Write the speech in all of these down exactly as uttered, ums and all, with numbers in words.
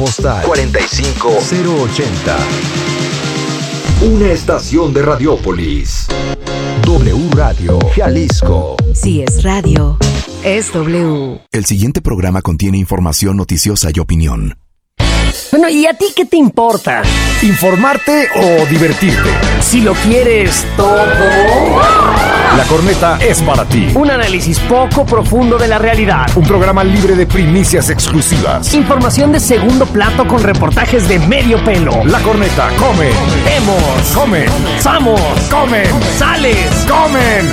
Postal cuarenta y cinco cero ochenta. Una estación de Radiópolis. W Radio Jalisco. Si es radio, es W. El siguiente programa contiene información noticiosa y opinión. Bueno, ¿y a ti qué te importa? ¿Informarte o divertirte? Si lo quieres todo. La Corneta es para ti. Un análisis poco profundo de la realidad. Un programa libre de primicias exclusivas. Información de segundo plato con reportajes de medio pelo. La Corneta come. Vemos. Comen. Vamos. Comen. Sales. Comen.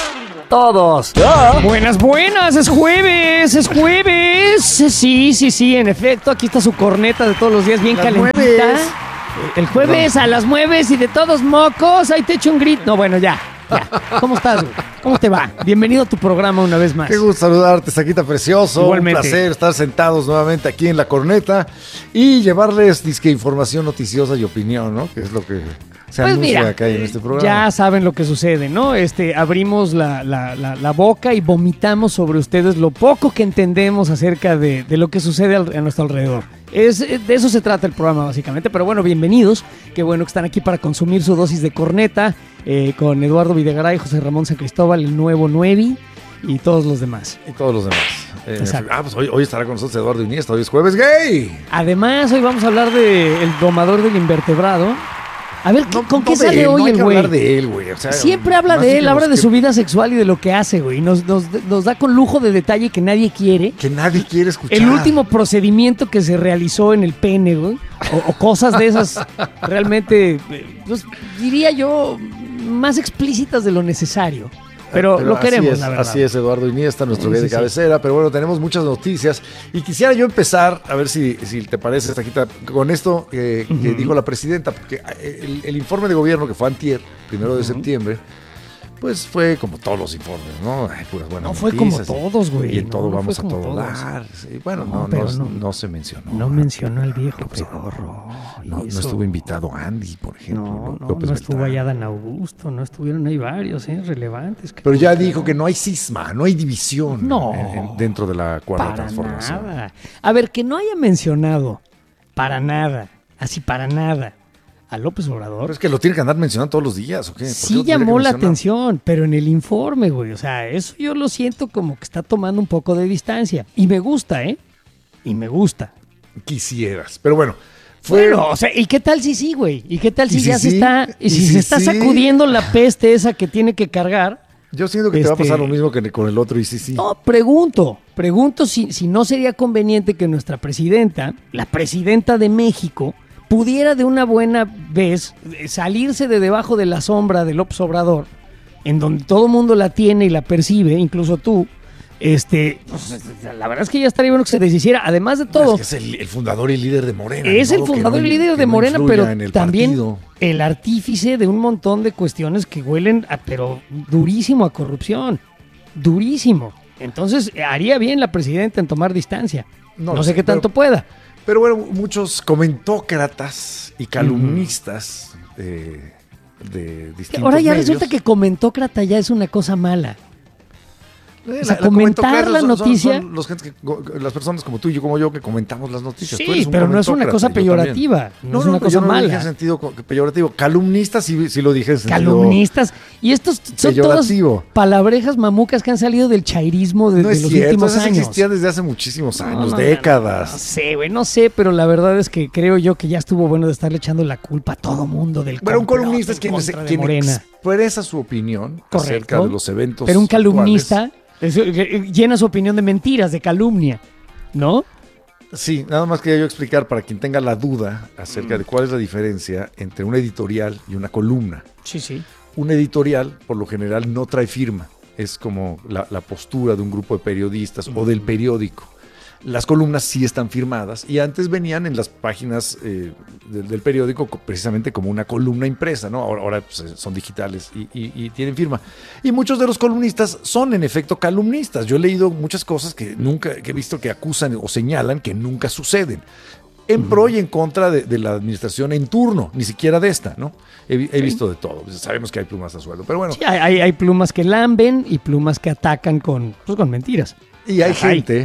Todos. ¿Ya? Buenas, buenas, es jueves, es jueves. Sí, sí, sí, en efecto, aquí está su corneta de todos los días bien Las calentita. mueves. El jueves a las mueves y de todos mocos, ahí te echo un grito. No, bueno, ya, ya. ¿Cómo estás, güey? ¿Cómo te va? Bienvenido a tu programa una vez más. Qué gusto saludarte, Saquita Precioso. Igualmente. Un placer estar sentados nuevamente aquí en La Corneta y llevarles disque información noticiosa y opinión, ¿no? Que es lo que se Pues anuncia mira, acá en este programa. ya saben lo que sucede, ¿no? Este, abrimos la, la, la, la boca y vomitamos sobre ustedes lo poco que entendemos acerca de, de lo que sucede al, a nuestro alrededor. Es, de eso se trata el programa básicamente, pero bueno, bienvenidos. Qué bueno que están aquí para consumir su dosis de corneta eh, con Eduardo Videgaray, José Ramón San Cristóbal, el nuevo Nuevi y todos los demás. Y todos los demás. Eh, Exacto. ah, pues hoy, hoy estará con nosotros Eduardo Iniesta, hoy es jueves gay. Además, hoy vamos a hablar de el domador del invertebrado. A ver, ¿qué- No, ¿con no qué de sale él, hoy no hay el que güey? hablar de él, güey. O sea, Siempre habla más de él, digamos habla de que- su vida sexual y de lo que hace, güey. Nos, nos, nos da con lujo de detalle que nadie quiere. Que nadie quiere escuchar. El último procedimiento que se realizó en el pene, güey. O, o cosas de esas realmente, eh, pues, diría yo, más explícitas de lo necesario. Pero, lo queremos, así es, la verdad. Así es, Eduardo Iniesta, nuestro Sí, gay sí, de sí. cabecera. Pero bueno, tenemos muchas noticias. Y quisiera yo empezar, a ver si, si te parece, Saquita, con esto eh, que Ujú. dijo la presidenta. Porque el, el informe de gobierno que fue antier, primero de septiembre, pues fue como todos los informes, ¿no? Ay, puras buenas No fue como noticias. todos, güey. Y en No, todo no vamos fue a como todo todos. dar. Sí, bueno, No, no, pero no, no. no se mencionó. No mencionó al viejo López Obrador. pedorro. y No, no eso- estuvo invitado Andy, por ejemplo. No, no, López no estuvo Beltrán. allá Dan Augusto, no estuvieron ahí varios, ¿eh? Relevantes. que- Pero ya dijo que no hay cisma, no hay división No. en- en- dentro de la cuarta Para transformación. nada. A ver, que no haya mencionado para nada, así para nada, a López Pero Obrador, es que lo tiene que andar mencionando todos los días, ¿o qué? ¿Por qué sí lo tendría llamó que la mencionar? atención, pero en el informe, güey. O sea, eso yo lo siento como que está tomando un poco de distancia. Y me gusta, ¿eh? Y me gusta. Quisieras. Pero bueno, fue. Bueno, o sea, ¿y qué tal si sí, güey? ¿Y qué tal si ¿Y si ya se sí? está, y ¿Y si si se está sí? sacudiendo la peste esa que tiene que cargar? Yo siento que te va a Este- pasar lo mismo que con el otro y sí, sí. No, pregunto, pregunto si, si no sería conveniente que nuestra presidenta, la presidenta de México, pudiera de una buena vez eh, salirse de debajo de la sombra de López Obrador, en donde todo el mundo la tiene y la percibe, incluso tú. Este, pues, la verdad es que ya estaría bueno que se deshiciera. Además de todo, Es que es el, el fundador y líder de Morena. es ni el modo que fundador no- y líder que de no Morena, influya pero en el también partido. el artífice de un montón de cuestiones que huelen a, pero durísimo a corrupción. Durísimo. Entonces, haría bien la presidenta en tomar distancia. No, lo sé qué pero- tanto pueda. Pero bueno, muchos comentócratas y calumnistas eh, de distintos Ahora ya medios. resulta que comentócrata ya es una cosa mala. Eh, o sea, comentar la comentócratas son- noticia- son los gentes que- las personas como tú y yo, como yo, que comentamos las noticias. Tú Sí, eres un pero no es una comentócrata, cosa yo también. peyorativa. No, es una pero cosa yo no lo dije mala. en sentido co- peyorativo. Calumnistas sí, sí lo dije en sentido... Calumnistas. Y estos son todas peyorativo. palabrejas mamucas que han salido del chairismo de, No de es los cierto, últimos esas años. existían desde hace muchísimos No, años, no, no, décadas. No, sé, güey, no sé, pero la verdad es que creo yo que ya estuvo bueno de estarle echando la culpa a todo mundo del Pero un complot columnista es en quien, contra de quien Morena. expresa su opinión Correcto. acerca de los eventos. Pero un actuales. calumnista es- eh, llena su opinión de mentiras, de calumnia, ¿no? Sí, nada más quería yo explicar para quien tenga la duda acerca Mm. de cuál es la diferencia entre un editorial y una columna. Sí, sí. Un editorial, por lo general, no trae firma. Es como la, la postura de un grupo de periodistas o del periódico. Las columnas sí están firmadas y antes venían en las páginas eh, del, del periódico co- precisamente como una columna impresa, ¿no? Ahora, ahora, pues, son digitales y, y- y tienen firma. Y muchos de los columnistas son en efecto calumnistas. Yo he leído muchas cosas que nunca, que he visto que acusan o señalan que nunca suceden. En pro y en contra de, de la administración en turno, ni siquiera de esta, ¿no? He, vi- he visto de todo. Sabemos que hay plumas a sueldo, pero bueno. Sí, hay, hay- hay plumas que lamben y plumas que atacan con, pues, con mentiras. Y hay Ajá, hay. gente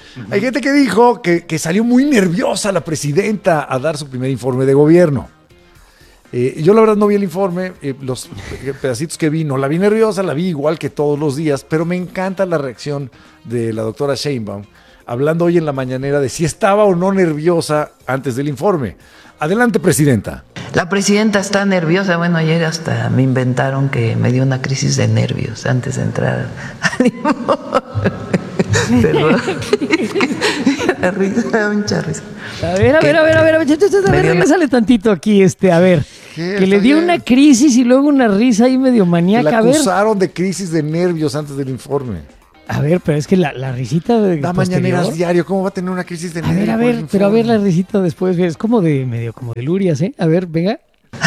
Hay gente que dijo que, que salió muy nerviosa la presidenta a dar su primer informe de gobierno. Eh, yo la verdad no vi el informe, eh, los pedacitos que vi, no la vi nerviosa, la vi igual que todos los días, pero me encanta la reacción de la doctora Sheinbaum, hablando hoy en la mañanera de si estaba o no nerviosa antes del informe. Adelante, presidenta. La presidenta está nerviosa. Bueno, ayer hasta me inventaron que me dio una crisis de nervios antes de entrar al informe. Perdón. La risa, da mucha risa. A ver, a ver, a ver, a ver, a ver, a ver, regrésale tantito aquí, este, a ver. Que le dio una crisis y luego una risa ahí medio maníaca. La a ver. acusaron de crisis de nervios antes del informe. A ver, pero es que la, la risita de Da mañaneras diario, ¿cómo va a tener una crisis de A nervios? ver, a ver, pero a ver la risita después, es como de medio como de Lurias, ¿eh? A ver, venga.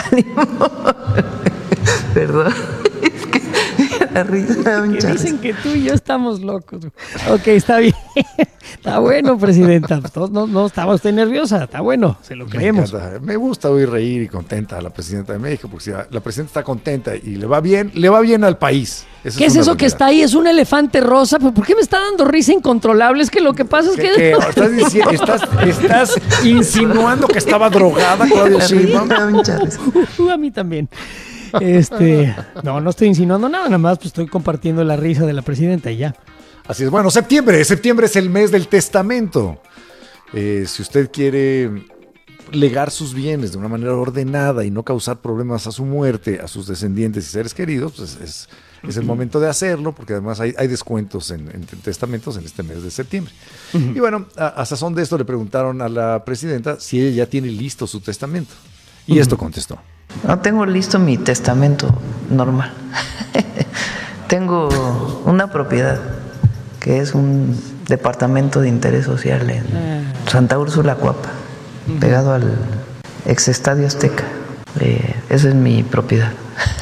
Perdón. Es que la risa da mucha Que dicen risa. que tú y yo estamos locos. Ok, está bien. Está bueno, presidenta. No, no, no estaba usted nerviosa. Está bueno, se lo Me creemos. encanta. Me gusta oír reír y contenta a la presidenta de México, porque si la presidenta está contenta y le va bien, le va bien al país. Esa ¿Qué es una eso que realidad. está ahí? Es un elefante rosa. ¿Pero por qué me está dando risa incontrolable? Es que lo que pasa es ¿Qué- que... qué? ¿Estás, dici- estás, estás insinuando que estaba drogada Claudia La risa Sheinbaum? da mucha risa. Uh, a mí también. Este, no, no estoy insinuando nada, nada más pues estoy compartiendo la risa de la presidenta y ya. Así es, bueno, septiembre, septiembre es el mes del testamento. Eh, si usted quiere legar sus bienes de una manera ordenada y no causar problemas a su muerte, a sus descendientes y seres queridos, pues es, es el momento de hacerlo, porque además hay, hay descuentos en, en testamentos en este mes de septiembre. Y bueno, a, a sazón de esto le preguntaron a la presidenta si ella ya tiene listo su testamento. Y esto contestó. No tengo listo mi testamento normal. Tengo una propiedad que es un departamento de interés social en Santa Úrsula, Coapa, pegado al ex Estadio Azteca. Eh, esa es mi propiedad.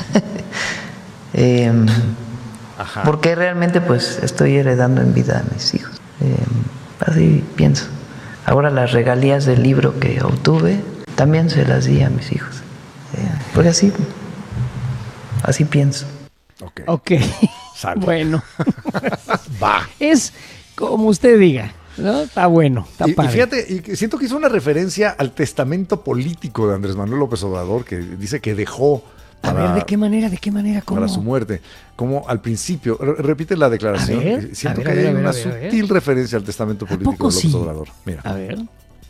eh, Ajá. porque realmente pues estoy heredando en vida a mis hijos. Eh, así pienso. Ahora las regalías del libro que obtuve también se las di a mis hijos. Eh, porque así, así pienso. Ok. Ok. Sale. Bueno. Va. Es como usted diga, ¿no? Está bueno, está Y, y padre. fíjate, y que siento que hizo una referencia al testamento político de Andrés Manuel López Obrador, que dice que dejó A para, ver, ¿de qué manera? ¿De qué manera? ¿Cómo? para su muerte. Como al principio, re- repite la declaración. A ver, eh, siento a ver, que a ver, hay a ver, una a ver, a ver. sutil referencia al testamento político de poco López sí? Obrador. Mira. A ver.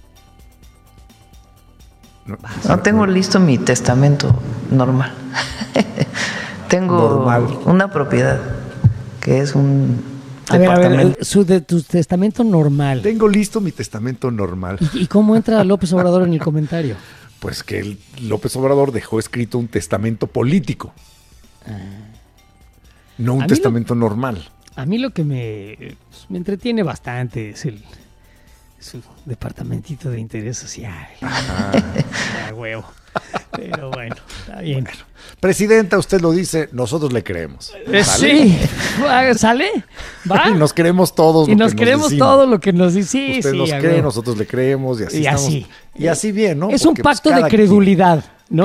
No, No tengo listo mi testamento normal. Tengo Normal. una propiedad que es un A ver, a ver, departamento. eh, su de, tu testamento normal. Tengo listo mi testamento normal. ¿Y, y cómo entra López Obrador en el comentario? Pues que el López Obrador dejó escrito un testamento político. No un A mí testamento normal. A mí lo que me, pues, me entretiene bastante es el, es el departamentito de interés social. Ah, huevo. Pero bueno, está bien. Presidenta, usted lo dice, nosotros le creemos. Eh, ¿Sale? sí, Ah, ¿sale? ¿Va? Y nos creemos todos. Y lo nos que queremos decimos. todo lo que nos dice. Sí, Usted sí, nos a cree, huevo. nosotros le creemos y así Y estamos. así. Y así bien, ¿no? Es un Porque, pues, pacto de cada quien- credulidad, ¿no?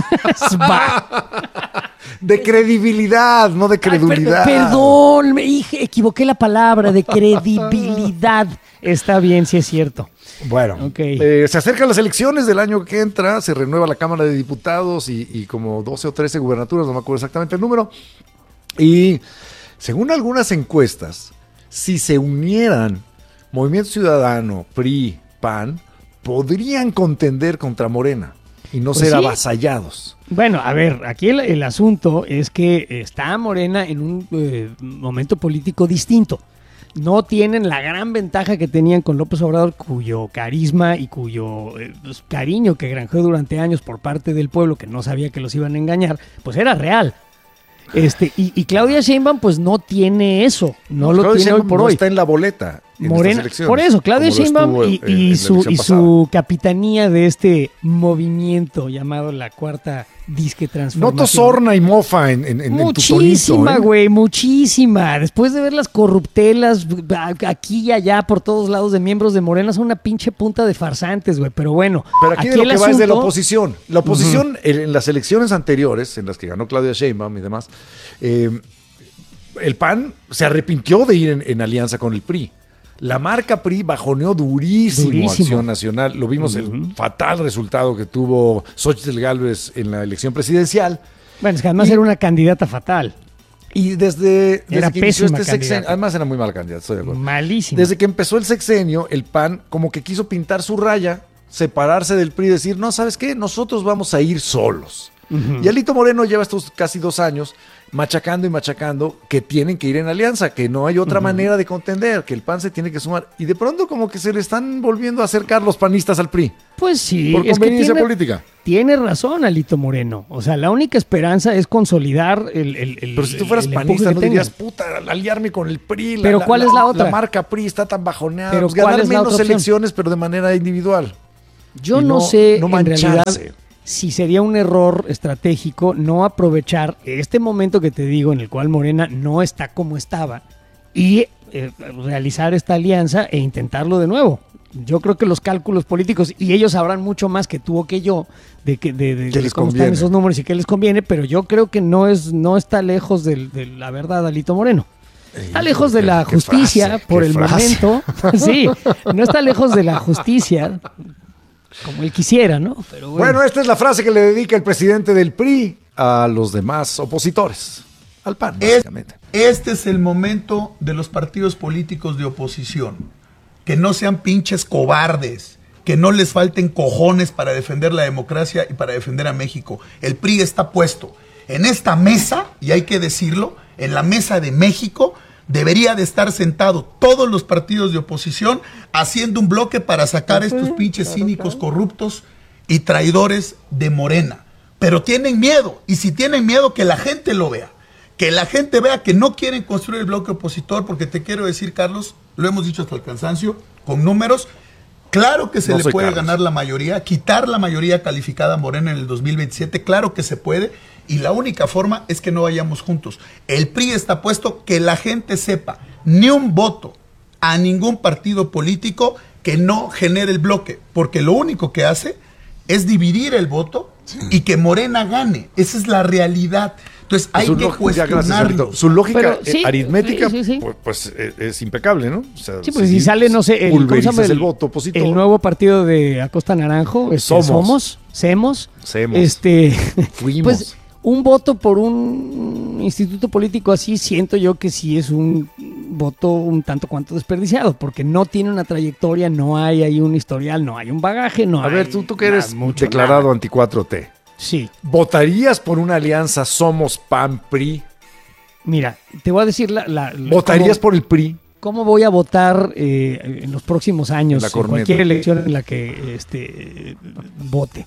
Va. De credibilidad, no de Ay, per- credulidad. perdón, me dije, equivoqué la palabra de credibilidad. Está bien, sí es cierto. Bueno, Ok. eh, se acercan las elecciones del año que entra, se renueva la Cámara de Diputados y, y como doce o trece gubernaturas, no me acuerdo exactamente el número. Y según algunas encuestas, si se unieran Movimiento Ciudadano, P R I, P A N, podrían contender contra Morena y no Pues ser sí. avasallados. Bueno, a ver, aquí el, el asunto es que está Morena en un eh, momento político distinto. No tienen la gran ventaja que tenían con López Obrador, cuyo carisma y cuyo eh, pues, cariño que granjeó durante años por parte del pueblo, que no sabía que los iban a engañar, pues era real. Este, y, y Claudia Sheinbaum pues no tiene eso, no lo Claudia tiene hoy Sheinbaum por no hoy. está en la boleta en Morena, estas elecciones, por eso, Claudia como lo Sheinbaum estuvo y, en- y en la su, elección y pasada. su capitanía de este movimiento llamado la Cuarta Disque Transformación. Noto sorna y mofa en, en, en tu Muchísima, tonito, ¿eh? güey, muchísima. Después de ver las corruptelas a- aquí y allá por todos lados de miembros de Morena, son una pinche punta de farsantes, güey. Pero bueno, Pero aquí, de lo el que va es de la asunto- oposición. La oposición en, en las elecciones anteriores, en las que ganó Claudia Sheinbaum y demás, eh, el P A N se arrepintió de ir en, en alianza con el P R I. La marca P R I bajoneó durísimo, Durísimo. Acción Nacional. Lo vimos Uh-huh. el fatal resultado que tuvo Xóchitl Gálvez en la elección presidencial. Bueno, es que además Y- era una candidata fatal. Y desde, desde Era que inició pésima este sexenio, candidata. además era muy mal candidato, estoy de acuerdo. Malísimo. Desde que empezó el sexenio, el P A N como que quiso pintar su raya, separarse del P R I y decir, no, ¿sabes qué? Nosotros vamos a ir solos. Uh-huh. Y Alito Moreno lleva estos casi dos años machacando y machacando que tienen que ir en alianza, que no hay otra uh-huh. manera de contender, que el P A N se tiene que sumar. Y de pronto como que se le están volviendo a acercar los panistas al P R I. Pues sí. Por es que conveniencia tiene, política. Tiene razón Alito Moreno. O sea, la única esperanza es consolidar el, el, el Pero si tú fueras el panista, no tengan. dirías, puta, aliarme con el P R I. La, Pero ¿cuál la, es la otra? La marca P R I está tan bajoneada. Pero Pues ¿cuál ganar es la menos otra opción? elecciones, pero de manera individual. Yo Y no, no- sé no en realidad mancharse. si sería un error estratégico no aprovechar este momento que te digo en el cual Morena no está como estaba y eh, realizar esta alianza e intentarlo de nuevo. Yo creo que los cálculos políticos, y ellos sabrán mucho más que tú o que yo, de, que, de, de, ¿Qué de les cómo conviene? están esos números y qué les conviene, pero yo creo que no es no está lejos del- de, la verdad Alito Moreno. Está lejos de la Qué justicia frase, por qué el frase. momento. Sí, no está lejos de la justicia como él quisiera, ¿no? Pero Bueno, esta es la frase que le dedica el presidente del P R I a los demás opositores. Al P A N, Es- básicamente. Este es el momento de los partidos políticos de oposición. Que no sean pinches cobardes, que no les falten cojones para defender la democracia y para defender a México. El P R I está puesto en esta mesa, y hay que decirlo, en la mesa de México, debería de estar sentado todos los partidos de oposición haciendo un bloque para sacar a estos pinches cínicos corruptos y traidores de Morena. Pero tienen miedo, y si tienen miedo, que la gente lo vea. Que la gente vea que no quieren construir el bloque opositor, porque te quiero decir, Carlos, lo hemos dicho hasta el cansancio, con números, claro que se No le soy puede Carlos. ganar la mayoría, quitar la mayoría calificada a Morena en el dos mil veintisiete, claro que se puede, y la única forma es que no vayamos juntos. El P R I está puesto, que la gente sepa, ni un voto a ningún partido político que no genere el bloque, porque lo único que hace es dividir el voto y que Morena gane. Esa es la realidad. Entonces hay Su que lógica- ya, gracias, Alito. cuestionarlo. Su lógica Pero, eh, sí, aritmética, sí, sí, sí. pues, pues, eh, es impecable, ¿no? O sea, Sí, porque si sale, no sé, el, ¿cómo se pulverizas llama? el voto opositor. el nuevo partido de Acosta Naranjo, este, Somos. Somos, Semos, Semos. este, Fuimos. pues un voto por un instituto político así, siento yo que sí es un voto un tanto cuanto desperdiciado, porque no tiene una trayectoria, no hay ahí un historial, no hay un bagaje, no A hay ver, tú, tú que eres nada, mucho declarado nada. anti cuatro T, Sí, ¿votarías por una alianza Somos P A N P R I? mira, te voy a decir la... la- la- ¿Votarías cómo- por el P R I? ¿Cómo voy a votar eh, en los próximos años La en corneta. cualquier elección en la que este, vote?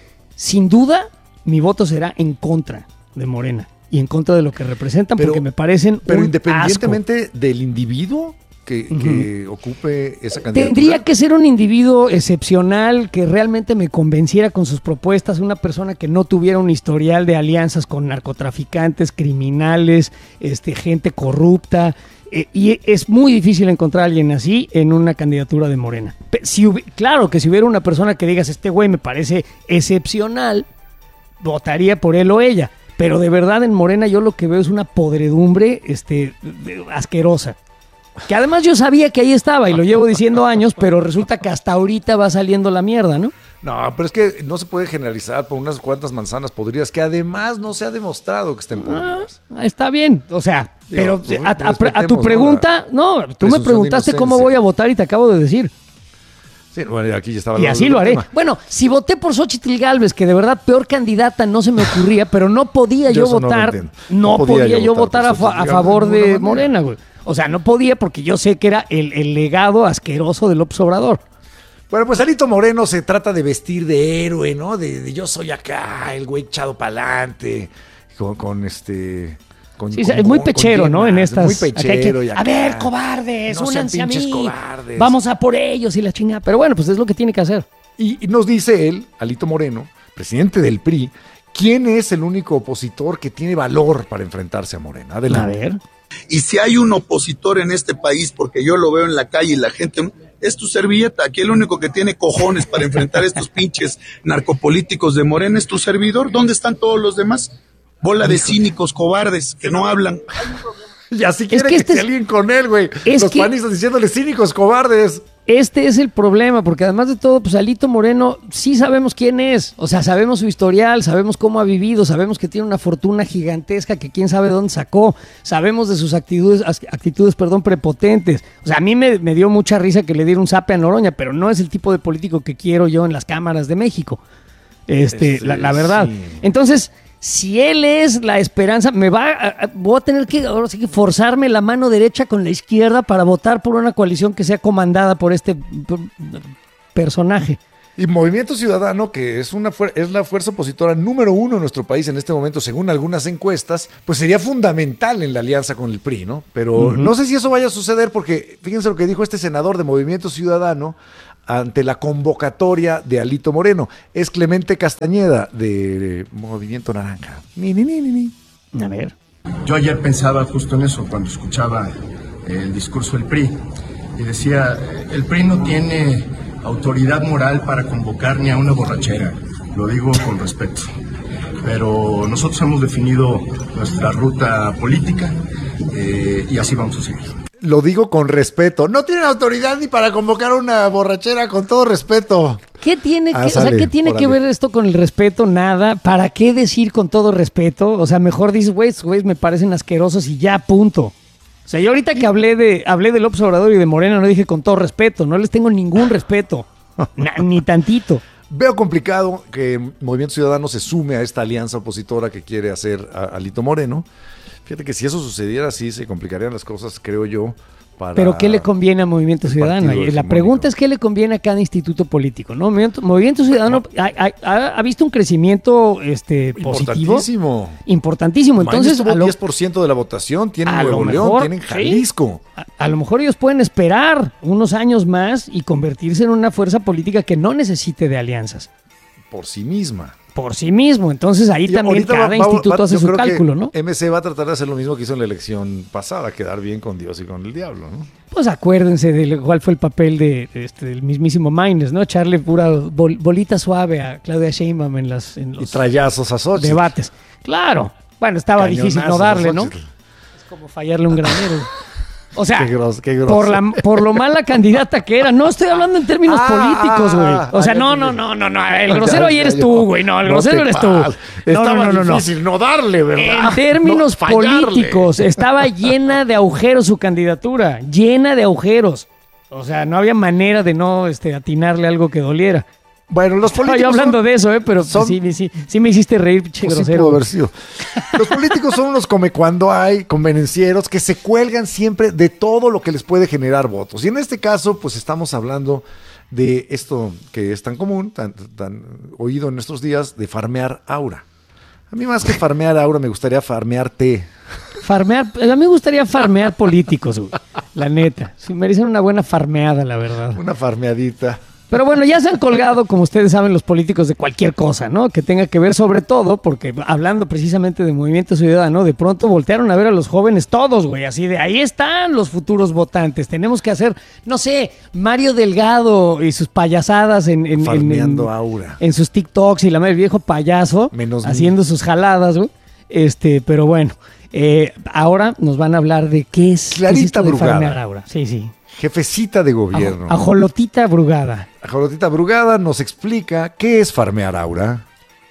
Sin duda, mi voto será en contra de Morena y en contra de lo que representan, Pero- porque me parecen Pero un independientemente del individuo que, que ocupe esa asco. candidatura. Tendría que ser un individuo excepcional que realmente me convenciera con sus propuestas, una persona que no tuviera un historial de alianzas con narcotraficantes, criminales, este, gente corrupta. Eh, y es muy difícil encontrar a alguien así en una candidatura de Morena. Pe- Si hubi- claro que si hubiera una persona que digas, este güey me parece excepcional, votaría por él o ella. Pero de verdad en Morena yo lo que veo es una podredumbre este, de- asquerosa. Que además yo sabía que ahí estaba y lo llevo diciendo años, pero resulta que hasta ahorita va saliendo la mierda, ¿no? No, pero es que no se puede generalizar por unas cuantas manzanas podridas que además no se ha demostrado que estén podridas. Ah, está bien, o sea, Digo, pero pues, a, a- a respetemos, tu ¿no? pregunta, no, tú me presunción de preguntaste cómo inocencia. voy a votar y te acabo de decir. Sí, bueno, aquí ya estaba Y hablando así del lo haré. tema. Bueno, si voté por Xóchitl Gálvez, que de verdad peor candidata no se me ocurría, pero no podía Yo yo, eso no lo votar, entiendo. no, podía, yo votar, por a, fa- Xóchitl a Gálvez favor de de ninguna manera. Morena, güey. O sea, no podía porque yo sé que era el, el legado asqueroso de López Obrador. Bueno, pues Alito Moreno se trata de vestir de héroe, ¿no? De, de yo soy acá, el güey echado para adelante, con, con este... Con, Sí, con- es muy con pechero, ¿no? En yemas, estas. Muy acá hay pechero. que, y acá. a ver, cobardes, No sean únanse a pinches mí. cobardes. Vamos a por ellos y la chingada. Pero bueno, pues es lo que tiene que hacer. Y, y nos dice él, Alito Moreno, presidente del P R I, ¿quién es el único opositor que tiene valor para enfrentarse a Morena? A Adelante. ver. Y si hay un opositor en este país, porque yo lo veo en la calle y la gente, es tu servilleta. Aquí el único que tiene cojones para enfrentar a estos pinches narcopolíticos de Morena es tu servidor. ¿Dónde están todos los demás? Bola de cínicos, cobardes, que no hablan. Y así quiere que que, este se es- alíen con él, güey. es Los que- panistas diciéndole cínicos, cobardes. Este es el problema, porque además de todo, pues Alito Moreno sí sabemos quién es, o sea, sabemos su historial, sabemos cómo ha vivido, sabemos que tiene una fortuna gigantesca que quién sabe dónde sacó, sabemos de sus actitudes, actitudes perdón, prepotentes. O sea, a mí me, me dio mucha risa que le diera un zape a Noroña, pero no es el tipo de político que quiero yo en las cámaras de México. Este, Este, la, la verdad. sí. Entonces, si él es la esperanza, me va a, a- voy a tener que ahora sí que forzarme la mano derecha con la izquierda para votar por una coalición que sea comandada por este p- personaje. Y Movimiento Ciudadano, que es, una fuer- es la fuerza opositora número uno en nuestro país en este momento, según algunas encuestas, pues sería fundamental en la alianza con el P R I, ¿no? Pero Ujú. no sé si eso vaya a suceder porque fíjense lo que dijo este senador de Movimiento Ciudadano ante la convocatoria de Alito Moreno. Es Clemente Castañeda de Movimiento Naranja. Ni, ni, ni, ni, ni. A ver. Yo ayer pensaba justo en eso cuando escuchaba el discurso del P R I y decía, el P R I no tiene autoridad moral para convocar ni a una borrachera, lo digo con respeto, pero nosotros hemos definido nuestra ruta política eh, y así vamos a seguir. Lo digo con respeto. No tienen autoridad ni para convocar una borrachera, con todo respeto. ¿Qué tiene, Ah, que, o sea, sale, ¿qué tiene que órale. ver esto con el respeto? Nada. ¿Para qué decir con todo respeto? O sea, mejor dices, güey, estos güeyes me parecen asquerosos y ya, punto. O sea, yo ahorita que hablé de hablé de López Obrador y de Moreno, no dije con todo respeto, no les tengo ningún respeto, Na- ni tantito. Veo complicado que Movimiento Ciudadano se sume a esta alianza opositora que quiere hacer a Alito Moreno. Fíjate que si eso sucediera, sí se complicarían las cosas, creo yo. Para Pero ¿qué le conviene a Movimiento el Ciudadano? partido Y la hegemónico. pregunta es qué le conviene a cada instituto político, ¿no? Movimiento, Movimiento Ciudadano ha, ha- ha- ha visto un crecimiento este, positivo, Importantísimo. importantísimo. Entonces, Entonces, a lo, diez por ciento de la votación, tienen a lo Nuevo León, mejor, tienen sí. Jalisco. a, a lo mejor ellos pueden esperar unos años más y convertirse en una fuerza política que no necesite de alianzas Por sí misma. por sí mismo. Entonces ahí Y también ahorita cada va- va- instituto va- hace yo su creo que cálculo, ¿no? M C va a tratar de hacer lo mismo que hizo en la elección pasada, quedar bien con Dios y con el diablo, ¿no? Pues acuérdense de cuál fue el papel de, de este, del mismísimo Maines, ¿no? Echarle pura bol- bolita suave a Claudia Sheinbaum en, las, en Y los trayazos a Xochitl. debates. Claro. Bueno, estaba difícil no Cañonazos a darle, ¿no? Xochitl. Es como fallarle a un granero. O sea, Qué gros- qué grosso. por, la, por lo mala candidata que era. No estoy hablando en términos Ah, políticos, güey. O sea, ah, ya no, no, entendí. no, no, no. El Ya, grosero ahí ya, eres yo. tú, güey. No, el No grosero te eres tú. pases. No, Estaba no, no, no, no. difícil no darle, ¿verdad? En términos No fallarle. políticos, estaba llena de agujeros su candidatura. Llena de agujeros. O sea, no había manera de no este, atinarle algo que doliera. Bueno, los Estaba políticos yo hablando son- de eso, ¿eh? Pero pues, son- sí, sí, sí me hiciste reír, pinche Pues sí grosero. pudo haber sido. Los políticos son unos come cuando hay, convenencieros, que se cuelgan siempre de todo lo que les puede generar votos. Y en este caso, pues estamos hablando de esto que es tan común, tan, tan oído en nuestros días, de farmear aura. A mí más que farmear aura, me gustaría farmear té. Farmear, a mí me gustaría farmear políticos, güey. La neta. Sí, merecen una buena farmeada, la verdad. Una farmeadita. Pero bueno, ya se han colgado, como ustedes saben, los políticos de cualquier cosa, ¿no? Que tenga que ver sobre todo, porque hablando precisamente de Movimiento Ciudadano, de pronto voltearon a ver a los jóvenes todos, güey, así de ahí están los futuros votantes. Tenemos que hacer, no sé, Mario Delgado y sus payasadas en, en, en- Farmeando en- aura. en sus TikToks y la madre el viejo payaso Menos haciendo sus jaladas, güey. Este, pero bueno, eh, ahora nos van a hablar de qué es, qué es Clarita esto de Brugada. farmear aura. Sí, sí. Jefecita de gobierno. Ajo- Ajolotita Brugada. Ajolotita Brugada nos explica qué es farmear aura.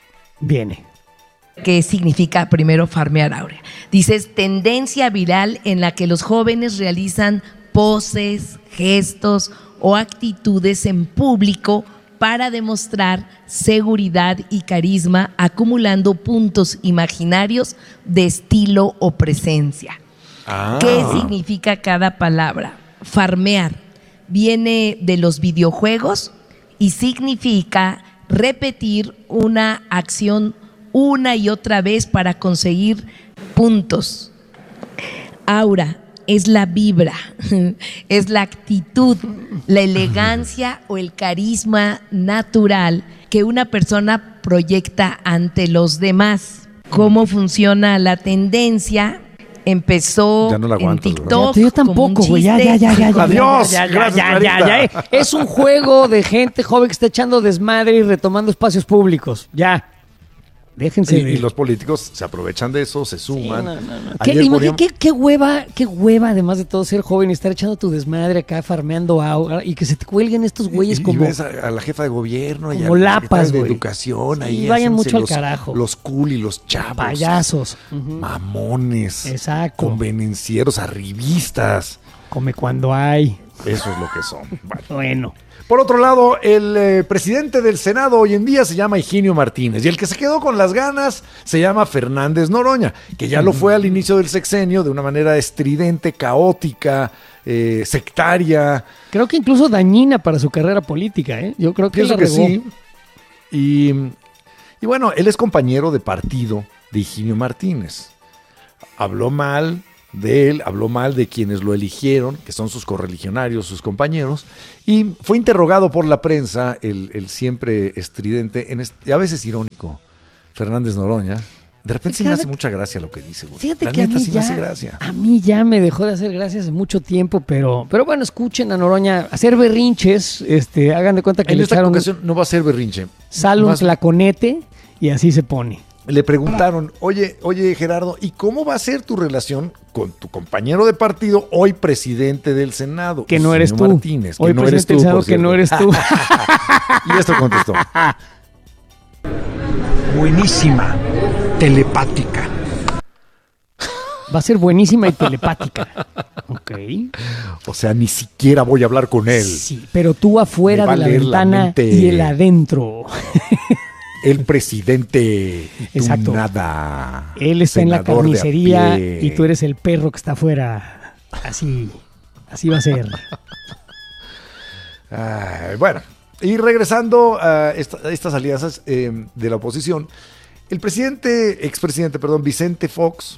Viene. ¿Qué significa primero farmear aura? Dices tendencia viral en la que los jóvenes realizan poses, gestos o actitudes en público para demostrar seguridad y carisma, acumulando puntos imaginarios de estilo o presencia. Ah. ¿Qué significa cada palabra? Farmear viene de los videojuegos y significa repetir una acción una y otra vez para conseguir puntos. Aura es la vibra, es la actitud, la elegancia o el carisma natural que una persona proyecta ante los demás. ¿Cómo funciona la tendencia? Empezó Ya no la en aguantas, ¿verdad? TikTok. Yo como un tampoco, güey. Ya, chiste. ya, ya, ya, ya. Adiós. Ya, ya, Gracias, ya, ya, Clarita. ya. Es un juego de gente joven que está echando desmadre y retomando espacios públicos. Ya. Déjense Y, de... y los políticos se aprovechan de eso, se suman. Sí, no, no, no. Ayer ¿Qué, ponían- qué, qué hueva, qué hueva, además de todo, ser joven y estar echando tu desmadre acá, farmeando agua y que se te cuelguen estos güeyes y, y como... ves a, a la jefa de gobierno y como a la lapas, secretaria de güey. educación. Sí, ahí vayan haciéndose mucho al los, carajo. Los cool y los chavos. Payasos. Ujú. Mamones. Exacto. Convenencieros, arribistas. Come cuando hay. Eso es lo que son. Vale. Bueno. Por otro lado, el eh, presidente del Senado hoy en día se llama Higinio Martínez y el que se quedó con las ganas se llama Fernández Noroña, que ya lo fue al inicio del sexenio de una manera estridente, caótica, eh, sectaria. Creo que incluso dañina para su carrera política, ¿eh? Yo creo que Pienso la que regó. sí. Y, y bueno, él es compañero de partido de Higinio Martínez. Habló mal de él, habló mal de quienes lo eligieron, que son sus correligionarios, sus compañeros, y fue interrogado por la prensa, el, el siempre estridente, en este, a veces irónico, Fernández Noroña. De repente sí me hace mucha gracia lo que dice, güey. Fíjate La que a neta mí, sí me ya, hace gracia. a mí ya me dejó de hacer gracia hace mucho tiempo, pero, pero bueno, escuchen a Noroña hacer berrinches, este, hagan de cuenta que En le esta echaron ocasión no va a ser berrinche. sal un Más- tlaconete y así se pone. Le preguntaron, oye, oye Gerardo, ¿y cómo va a ser tu relación con tu compañero de partido, hoy presidente del Senado? Que no eres Higinio tú. Martínez, que Hoy no eres presidente tú, del Senado, por que no cierto. eres tú. Y esto contestó. Buenísima, telepática. Va a ser buenísima y telepática. Ok. O sea, ni siquiera voy a hablar con él. Sí, pero tú afuera Me va de a la leer la ventana mente. y él adentro. El presidente, tú Exacto. nada. Él está en la Senador de a carnicería pie. y tú eres el perro que está afuera. Así, así va a ser. Ay, bueno, y regresando a, esta- a estas alianzas eh, de la oposición, el presidente, expresidente, perdón, Vicente Fox,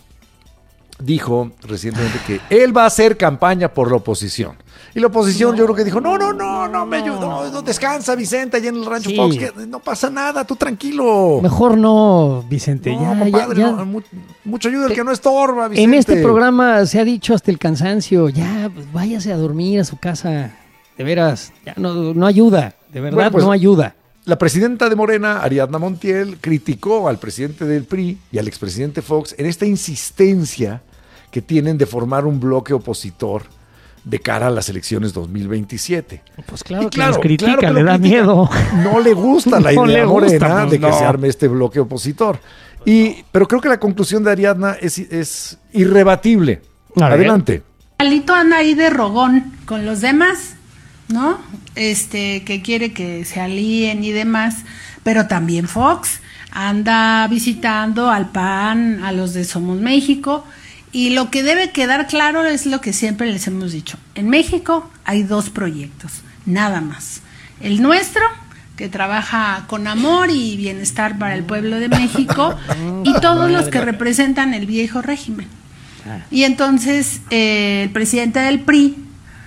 dijo recientemente que él va a hacer campaña por la oposición. Y la oposición yo creo que dijo, no, no, no, no me ayuda, no, no, descansa Vicente allá en el Rancho Sí. Fox, que no pasa nada, tú tranquilo. Mejor no, Vicente. No, ya, compadre, ya, ya. no, mu- mucho ayuda el que no estorba, Vicente. En este programa se ha dicho hasta el cansancio, ya pues, váyase a dormir a su casa. De veras, ya no, no ayuda, de verdad Bueno, pues, no ayuda. La presidenta de Morena, Ariadna Montiel, criticó al presidente del P R I y al expresidente Fox en esta insistencia que tienen de formar un bloque opositor de cara a las elecciones dos mil veintisiete. Pues claro Y que nos critica, que le lo da critica. miedo. No le gusta la No idea le a gusta, Morena pues, de que no. se arme este bloque opositor. Y, pero creo que la conclusión de Ariadna es, es irrebatible. A ver. Adelante. Alito anda ahí de rogón con los demás, ¿no? Este, que quiere que se alíen y demás, pero también Fox anda visitando al P A N, a los de Somos México, y lo que debe quedar claro es lo que siempre les hemos dicho. En México hay dos proyectos, nada más. El nuestro, que trabaja con amor y bienestar para el pueblo de México, y todos los que representan el viejo régimen. Y entonces eh, el presidente del P R I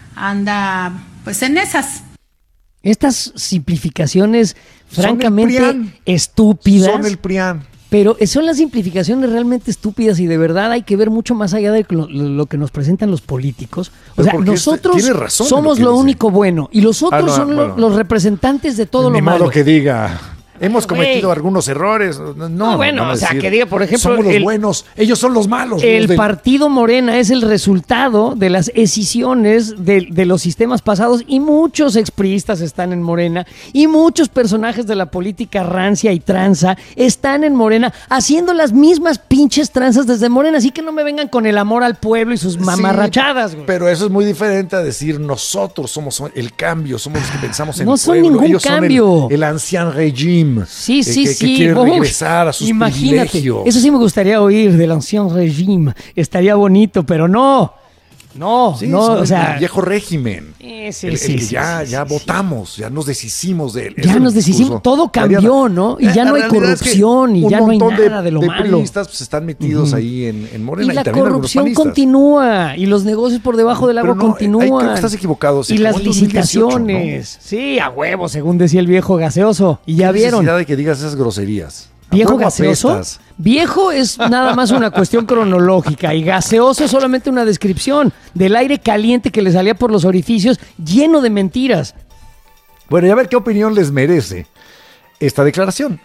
anda pues en esas. Estas simplificaciones Son el francamente PRIAN. estúpidas. Son el PRIAN. Pero son las simplificaciones realmente estúpidas y de verdad hay que ver mucho más allá de lo, lo que nos presentan los políticos. O Pero sea, porque nosotros tiene razón en somos lo lo, que dice. único bueno y los otros Ah, no, son lo- bueno. los representantes de todo Ni lo modo malo. que diga, hemos Güey. cometido algunos errores. No, No, bueno, van a o sea, decir, que diga, por ejemplo, somos los el- buenos, ellos son los malos. El los del- partido Morena es el resultado de las escisiones de, de los sistemas pasados y muchos expriistas están en Morena y muchos personajes de la política rancia y tranza están en Morena haciendo las mismas pinches tranzas desde Morena, así que no me vengan con el amor al pueblo y sus mamarrachadas, güey. Pero eso es muy diferente a decir nosotros somos el cambio, somos los que pensamos en No el son pueblo. ningún Ellos son el- cambio. el, ancien régime. Sí, eh, sí, que, sí. que quiere Uy, regresar a sus imagínate. privilegios. Eso sí me gustaría oír del ancien régime. Estaría bonito, pero no. No, Sí, no, son o el sea. viejo régimen. Sí, sí, El- el sí, que sí, ya, sí, ya sí, votamos, ya nos deshicimos de él. Ya Ese es nos el deshicimos, discurso todo de cambió, Ariadna. ¿no? Y Eh, ya la no hay realidad es que corrupción y un ya no hay montón nada de lo malo. priistas, pues, están metidos Ujú. ahí en, en Morena. Y la también algunos corrupción panistas. continúa y los negocios por debajo del Pero agua no, hay- continúan. creo que estás equivocado, se Y las acabó en dos mil dieciocho, licitaciones. Sí, a huevo, según decía el viejo gaseoso. Y ya ¿Qué vieron. necesidad de que digas esas groserías? ¿A Viejo poco gaseoso. apestas? Viejo es nada más una cuestión cronológica y gaseoso es solamente una descripción del aire caliente que le salía por los orificios lleno de mentiras. Bueno, y a ver qué opinión les merece esta declaración.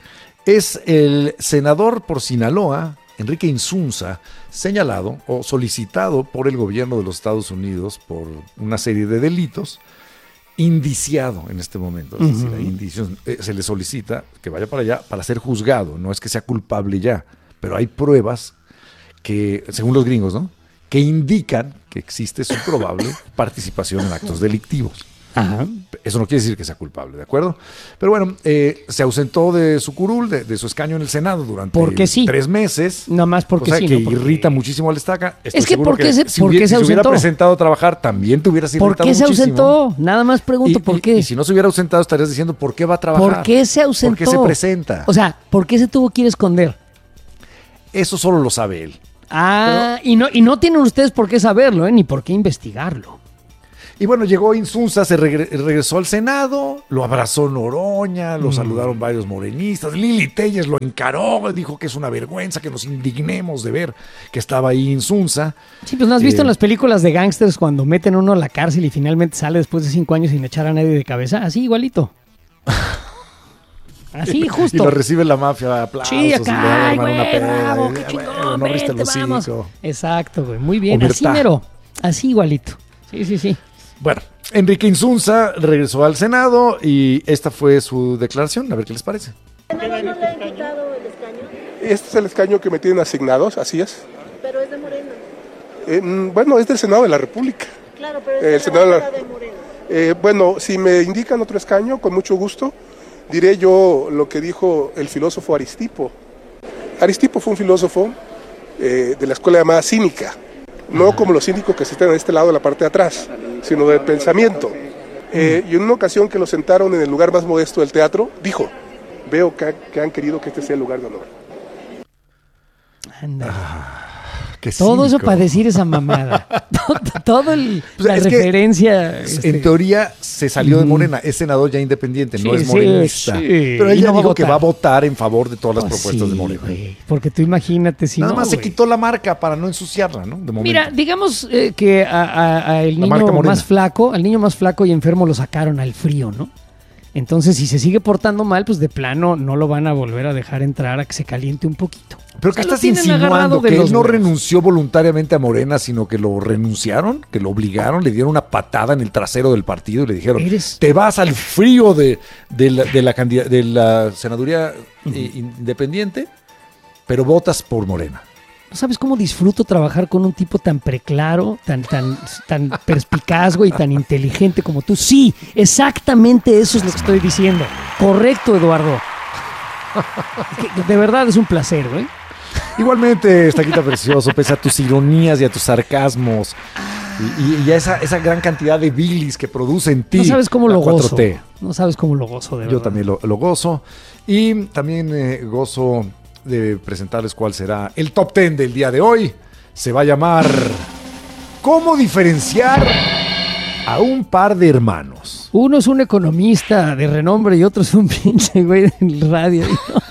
es el senador por Sinaloa, Enrique Insunza, señalado o solicitado por el gobierno de los Estados Unidos por una serie de delitos, indiciado en este momento. Es decir, hay indicios, eh, se le solicita que vaya para allá para ser juzgado, no es que sea culpable ya, pero hay pruebas que, según los gringos, ¿no?, que indican que existe su probable participación en actos delictivos. Ajá. Eso no quiere decir que sea culpable, ¿de acuerdo? Pero bueno, eh, se ausentó de su curul, de, de su escaño en el Senado durante porque sí. tres meses. Nada más porque cosa sí. que no porque... irrita muchísimo al Estaca. Estoy es que ¿por qué se, si ¿por hubiera, qué se si se hubiera ausentó? presentado a trabajar, también te hubieras irritado ¿Por qué se muchísimo. ausentó? Nada más pregunto, y, ¿por y, qué? Y si no se hubiera ausentado, estarías diciendo, ¿por qué va a trabajar? ¿Por qué se ausentó? ¿Por qué se presenta? O sea, ¿por qué se tuvo que ir a esconder? Eso solo lo sabe él. Ah, Pero, y, no, y no tienen ustedes por qué saberlo, ¿eh? Ni por qué investigarlo. Y bueno, llegó Insunza, se regre- regresó al Senado, lo abrazó Noroña, lo mm. saludaron varios morenistas, Lili Telles lo encaró, dijo que es una vergüenza, que nos indignemos de ver que estaba ahí Insunza. Sí, pues ¿no has visto eh, en las películas de gángsters cuando meten a uno a la cárcel y finalmente sale después de cinco años sin echar a nadie de cabeza? Así, igualito. Así, justo. Y lo recibe la mafia, aplausos. Sí, acá, ay, güey, una peda, bravo, y, qué chingón, bueno, no abriste el vente, vamos. hocico. Exacto, güey, muy bien, Omertá. así mero, así igualito. Sí, sí, sí. Bueno, Enrique Insunza regresó al Senado y esta fue su declaración, a ver qué les parece. ¿No le han quitado el escaño? Este es el escaño que me tienen asignados, así es. Pero es de Morena. Eh, bueno, es del Senado de la República. Claro, pero es Eh, de el Senado la de la- de Morena. Eh, bueno, si me indican otro escaño, con mucho gusto, diré yo lo que dijo el filósofo Aristipo. Aristipo fue un filósofo eh, de la escuela llamada cínica, no como los cínicos que se están en este lado de la parte de atrás, sino del pensamiento. Eh, y en una ocasión que lo sentaron en el lugar más modesto del teatro, dijo, veo que, que han querido que este sea el lugar de honor. Anda. Ah, Todo eso para decir esa mamada. Todo el, Pues la es que, referencia. En este, teoría se salió de Morena, es senador ya independiente, no Sí, es sí, morenista. sí. Pero Y ella no va a dijo que votar. va a votar en favor de todas las pues propuestas sí, de Morena. güey, porque tú imagínate si Nada no, más se güey. quitó la marca para no ensuciarla, ¿no? De momento. Mira, digamos eh, que a, a- a el La marca niño morena. más flaco, al niño más flaco y enfermo lo sacaron al frío, ¿no? Entonces, si se sigue portando mal, pues de plano no lo van a volver a dejar entrar a que se caliente un poquito. Pero O sea, que lo estás tienen agarrado insinuando de que los él no huevos. renunció voluntariamente a Morena, sino que lo renunciaron, que lo obligaron, le dieron una patada en el trasero del partido y le dijeron, Eres- te vas al frío de, de la, de la candida- de la senaduría eh, independiente, pero votas por Morena. ¿No sabes cómo disfruto trabajar con un tipo tan preclaro, tan, tan, tan perspicaz, güey, tan inteligente como tú? Sí, exactamente eso es lo que estoy diciendo. Correcto, Eduardo. Que de verdad es un placer, güey. Igualmente, Estaquita Precioso, pese a tus ironías y a tus sarcasmos y, y a esa, esa gran cantidad de bilis que produce en ti. No sabes cómo la lo cuatro gozo. T. No sabes cómo lo gozo, de verdad. Yo también lo, lo gozo. Y también eh, gozo de presentarles cuál será el top ten del día de hoy. Se va a llamar ¿Cómo diferenciar a un par de hermanos? Uno es un economista de renombre y otro es un pinche güey del radio.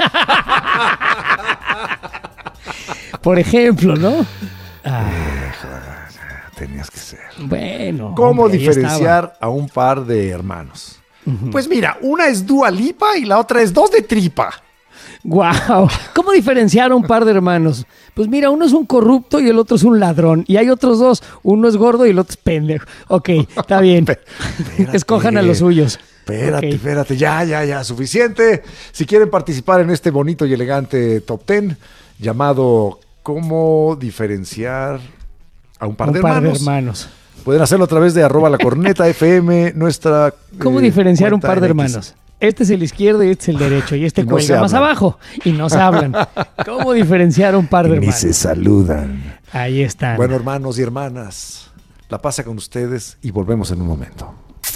Por ejemplo, ¿no? Ah, Tenías que ser. bueno. ¿Cómo hombre, ahí diferenciar estaba. a un par de hermanos? Pues mira, una es Dua Lipa y la otra es dos de tripa. Guau. ¿Cómo diferenciar a un par de hermanos? Pues mira, uno es un corrupto y el otro es un ladrón. Y hay otros dos. Uno es gordo y el otro es pendejo. Ok, está bien. Escojan a los suyos. Espérate, Ok. espérate, ya, ya, ya, suficiente. Si quieren participar en este bonito y elegante top ten llamado ¿Cómo diferenciar a un par, Un de, par de hermanos? hermanos. Pueden hacerlo a través de arroba la corneta F M, nuestra ¿Cómo eh, diferenciar un cuenta par de en X. hermanos? Este es el izquierdo y este es el derecho. Y este Y no se cuelga más hablan. abajo. Y no se hablan. ¿Cómo diferenciar un par de Y ni hermanos? se saludan. Ahí están. Bueno, hermanos y hermanas, la pasa con ustedes y volvemos en un momento.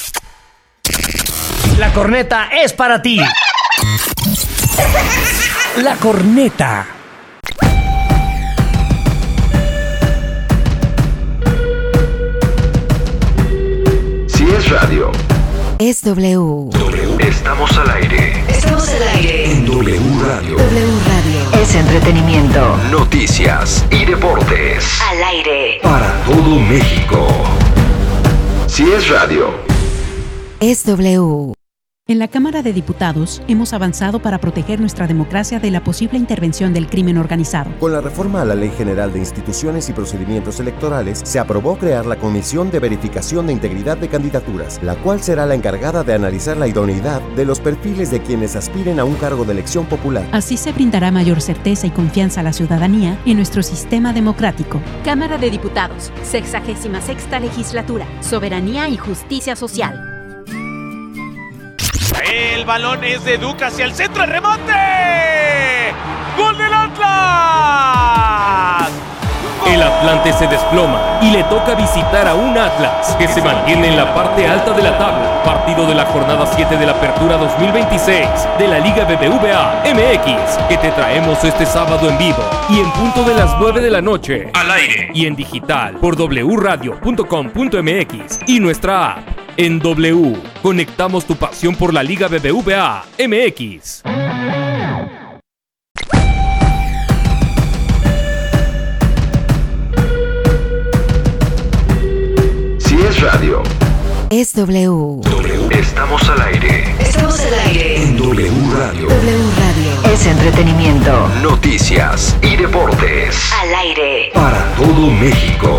La corneta es para ti. La corneta. Si es radio, Es W. estamos al aire. Estamos al aire. En W Radio. W Radio. Es entretenimiento. Noticias y deportes. Al aire. Para todo México. Si es radio, Es W. En la Cámara de Diputados hemos avanzado para proteger nuestra democracia de la posible intervención del crimen organizado. Con la reforma a la Ley General de Instituciones y Procedimientos Electorales, se aprobó crear la Comisión de Verificación de Integridad de Candidaturas, la cual será la encargada de analizar la idoneidad de los perfiles de quienes aspiren a un cargo de elección popular. Así se brindará mayor certeza y confianza a la ciudadanía en nuestro sistema democrático. Cámara de Diputados, sexagésima sexta legislatura, soberanía y justicia social. El balón es de Duca hacia el centro, el remate. ¡Gol del Atlas! El Atlante se desploma y le toca visitar a un Atlas que se mantiene en la parte alta de la tabla. Partido de la jornada siete de la Apertura dos mil veintiséis de la Liga B B V A M X, que te traemos este sábado en vivo y en punto de las nueve de la noche, al aire y en digital por w radio punto com punto m x y nuestra app. En W, conectamos tu pasión por la Liga B B V A M X. Si es radio, es W. W. Estamos al aire. Estamos al aire. En W Radio. W Radio es entretenimiento. Noticias y deportes. Al aire. Para todo México.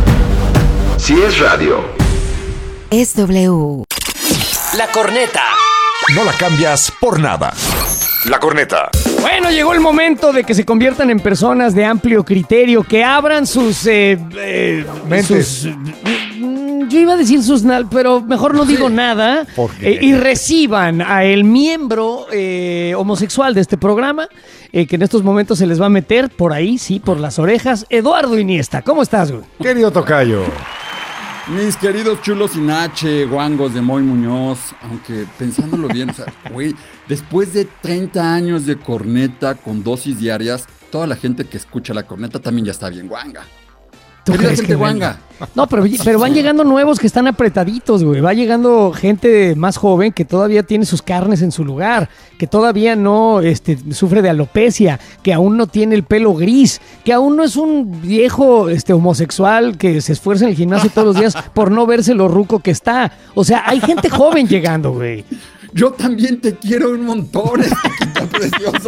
Si es radio, es W. La corneta. No la cambias por nada. La corneta. Bueno, llegó el momento de que se conviertan en personas de amplio criterio, que abran sus... Eh, eh, Mentes. sus mm, yo iba a decir sus... nal- pero mejor no digo nada. eh, y reciban a el miembro eh, homosexual de este programa, eh, que en estos momentos se les va a meter por ahí, sí, por las orejas. Eduardo Iniesta, ¿cómo estás, güey? Querido tocayo. Mis queridos chulos sin H, guangos de Moy Muñoz, aunque pensándolo bien, o sea, güey, después de treinta años de corneta con dosis diarias, toda la gente que escucha la corneta también ya está bien guanga. ¿Tú Querida crees gente que guanga. No, pero, pero van llegando nuevos que están apretaditos, güey. Va llegando gente más joven que todavía tiene sus carnes en su lugar, que todavía no este, sufre de alopecia, que aún no tiene el pelo gris, que aún no es un viejo este, homosexual que se esfuerza en el gimnasio todos los días por no verse lo ruco que está. O sea, hay gente joven llegando, güey. Yo también te quiero un montón, está precioso.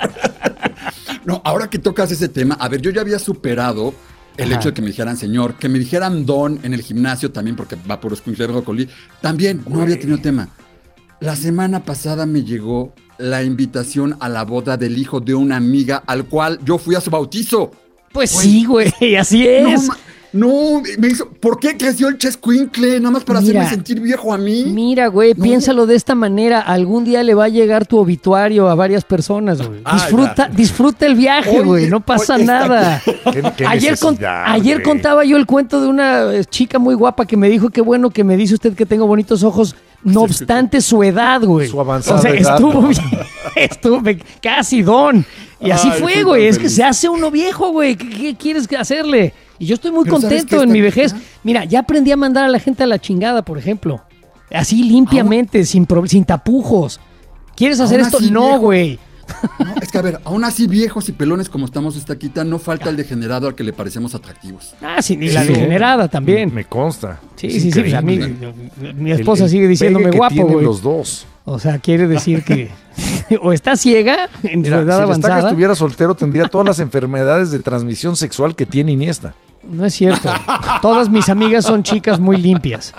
No, ahora que tocas ese tema, a ver, yo ya había superado el Ajá. hecho de que me dijeran señor, que me dijeran don en el gimnasio también, porque va por escuincle de brócoli, también no había tenido tema. La semana pasada me llegó la invitación a la boda del hijo de una amiga al cual yo fui a su bautizo. Pues güey. Sí, güey, así es. No, no, me hizo, ¿por qué creció el chescuincle? Nada más para Mira, hacerme sentir viejo a mí. Mira, güey, no. Piénsalo de esta manera. Algún día le va a llegar tu obituario a varias personas, güey. Ah, disfruta, ya. disfruta el viaje, güey. No pasa oye, nada. ¿Qué, qué ayer con, ayer güey. contaba yo el cuento de una chica muy guapa que me dijo qué bueno que me dice usted que tengo bonitos ojos, no obstante su edad, güey. Su avanzada O sea, edad, estuvo ¿no? bien, estuvo casi don. Y así Ay, fue, fui güey. tan Es que feliz. se hace uno viejo, güey. ¿Qué, qué quieres que hacerle? Y yo estoy muy Pero ¿sabes contento qué en está- mi vejez. ah? Mira, ya aprendí a mandar a la gente a la chingada, por ejemplo. Así limpiamente, sin, pro- sin tapujos. ¿Quieres hacer Aún esto? así, No, viejo. güey. No, es que a ver, aún así viejos y pelones como estamos esta quita, no falta el degenerado al que le parecemos atractivos. Ah, sí, y la Sí. degenerada también. Me consta. Sí, Es sí, sí. pues a mí, increíble. mi esposa El- el sigue diciéndome pegue que guapo, tienen güey. los dos. O sea, quiere decir que o está ciega en Mira, su edad si Destaca avanzada. estuviera soltero, tendría todas las enfermedades de transmisión sexual que tiene Iniesta. No es cierto. Todas mis amigas son chicas muy limpias.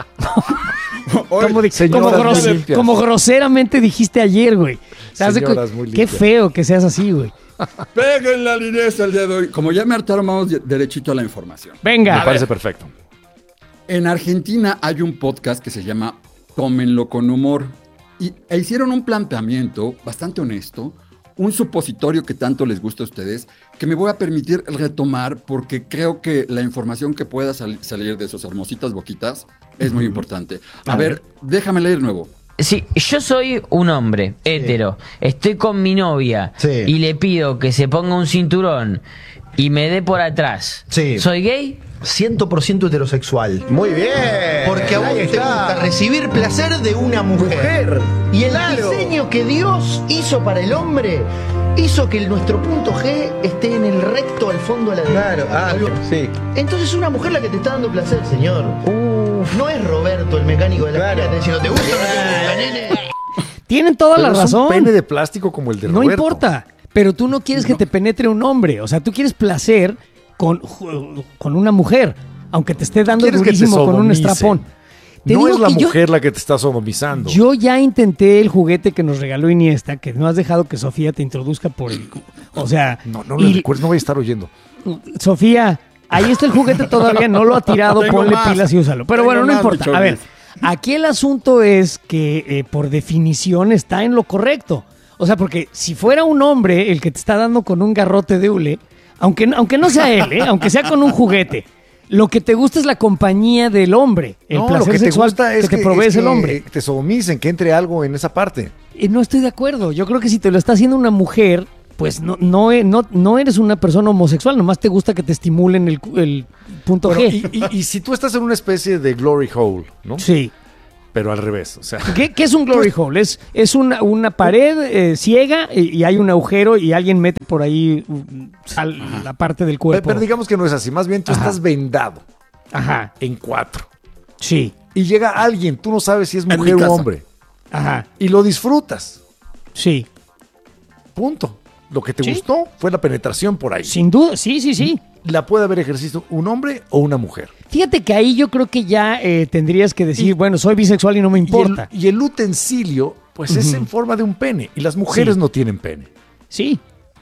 como, di- como, señoras gros- muy limpias. como groseramente dijiste ayer, güey. O sea, haz de cu- Señoras muy Qué limpias. feo que seas así, güey. Peguen la linesa el día de hoy. Como ya me hartaron, vamos de- derechito a la información. Venga. Me a parece ver. perfecto. En Argentina hay un podcast que se llama Tómenlo con humor. Y e hicieron un planteamiento bastante honesto, un supositorio que tanto les gusta a ustedes, que me voy a permitir retomar porque creo que la información que pueda sal- salir de sus hermositas boquitas es muy importante. A, A ver, ver. déjame leer nuevo. Si yo soy un hombre hetero, estoy con mi novia Sí. y le pido que se ponga un cinturón y me dé por atrás, Sí. ¿soy gay? cien por ciento heterosexual. Muy bien. Porque a vos Ahí te está. gusta recibir placer de una mujer. Mujer. Y el Claro. diseño que Dios hizo para el hombre hizo que nuestro punto G esté en el recto al fondo a la derecha. Claro, ah, sí. Entonces es una mujer la que te está dando placer, señor. No es Roberto, el mecánico de la claro. Te diciendo, ¿te gusta o no te gusta, nene? tienen toda Pero la es razón. un pene de plástico como el de No Roberto. importa, pero tú no quieres que te penetre un hombre, o sea, tú quieres placer con, con una mujer, aunque te esté dando Quieres que te durísimo con un sodomice. estrapón. Te No digo es la que yo- mujer la que te está sodomizando. Yo ya intenté el juguete que nos regaló Iniesta, que no has dejado que Sofía te introduzca por el... O sea... No, no lo y- recuerdes, no voy a estar oyendo. Sofía, ahí está el juguete todavía, no lo ha tirado, Tengo ponle más. pilas y úsalo. Pero Tengo bueno, no más, importa. mi A ver, Chovis. aquí el asunto es que eh, por definición está en lo correcto. O sea, porque si fuera un hombre el que te está dando con un garrote de hule, aunque, aunque no sea él, ¿eh? aunque sea con un juguete, lo que te gusta es la compañía del hombre, el No, placer lo que te sexual gusta es que te que, provee es el que hombre. te sodomicen, que entre algo en esa parte. Y no estoy de acuerdo. Yo creo que si te lo está haciendo una mujer, pues no, no, e- no, no eres una persona homosexual, nomás te gusta que te estimulen el, cu- el punto Bueno, G. y, y- y si tú estás en una especie de glory hole, ¿no? Sí. Pero al revés, o sea... ¿Qué, qué es un glory hole? Es, es una, una pared eh, ciega y, y hay un agujero y alguien mete por ahí mm, sal- la parte del Pero, cuerpo. pero digamos que no es así, más bien tú Ajá. estás vendado Ajá. en cuatro. Sí. Y llega alguien, tú no sabes si es mi mujer o casa. hombre. Ajá. Y lo disfrutas. Sí. Punto. Lo que te Sí. gustó fue la penetración por ahí. Sin duda, sí, sí, sí. La puede haber ejercido un hombre o una mujer. Fíjate que ahí yo creo que ya eh, tendrías que decir, bueno, soy bisexual y no me importa. Y el, y el utensilio, pues es Ujú. en forma de un pene. Y las mujeres Sí. no tienen pene. Sí.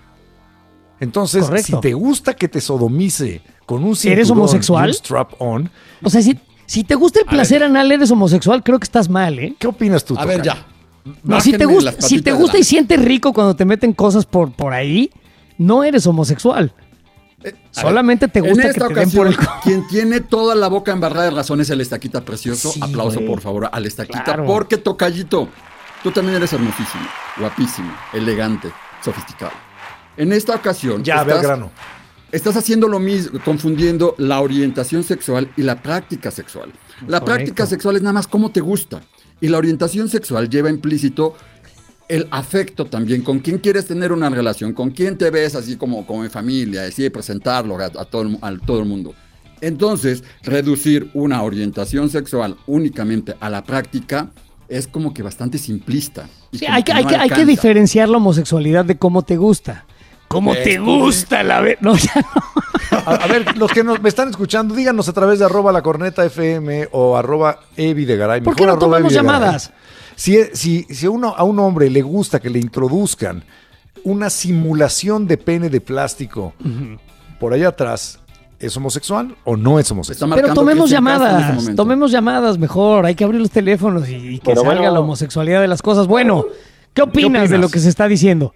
Entonces, Correcto. si te gusta que te sodomice con un ¿Eres cinturón homosexual? y un strap-on, O sea, si, si te gusta el placer anal, eres homosexual, creo que estás mal, ¿eh? ¿qué opinas tú, A ver, tocayo? ya. No, si te, Bájenme gusta, las si te patitas gusta de y la- sientes rico cuando te meten cosas por, por ahí, no eres homosexual. Eh, a Solamente ver, te gusta en que esta te den por ocasión, el... quien tiene toda la boca embarrada de razón es el Estaquita precioso. Sí, Aplauso, güey. por favor, al Estaquita. Claro. Porque, tocallito, tú también eres hermosísimo, guapísimo, elegante, sofisticado. En esta ocasión, Ya, ve al grano. estás haciendo lo mismo, confundiendo la orientación sexual y la práctica sexual. La Correcto. práctica sexual es nada más cómo te gusta. Y la orientación sexual lleva implícito el afecto también, con quién quieres tener una relación, con quién te ves así como, como en familia, así de presentarlo a, a todo, el, a todo el mundo. Entonces, reducir una orientación sexual únicamente a la práctica es como que bastante simplista. y Sí, como hay, que, no hay, que, hay que alcanza. diferenciar la homosexualidad de cómo te gusta. ¿Cómo te Esto gusta la vez? No, ya no. A, a ver, los que nos, me están escuchando, díganos a través de arroba la corneta F M o arroba evidegaray. ¿Por qué mejor no arroba tomamos evidegaray. llamadas? Si, si, si uno, a un hombre le gusta que le introduzcan una simulación de pene de plástico por allá atrás, ¿es homosexual o no es homosexual? Está Pero marcando tomemos Cristian Castro en este llamadas, momento. tomemos llamadas mejor. Hay que abrir los teléfonos y, y que Pero salga bueno. la homosexualidad de las cosas. Bueno, ¿qué opinas, opinas? de lo que se está diciendo?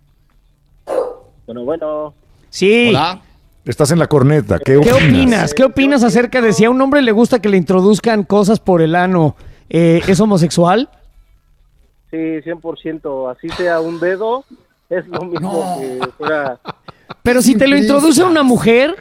Bueno, bueno. Sí. Hola. Estás en la corneta. ¿Qué, ¿Qué opinas? opinas? ¿Qué opinas acerca de si a un hombre le gusta que le introduzcan cosas por el ano? eh, ¿Es homosexual? Sí, cien por ciento. Así sea un dedo, es lo mismo que fuera. Pero si te lo Simplista. introduce una mujer,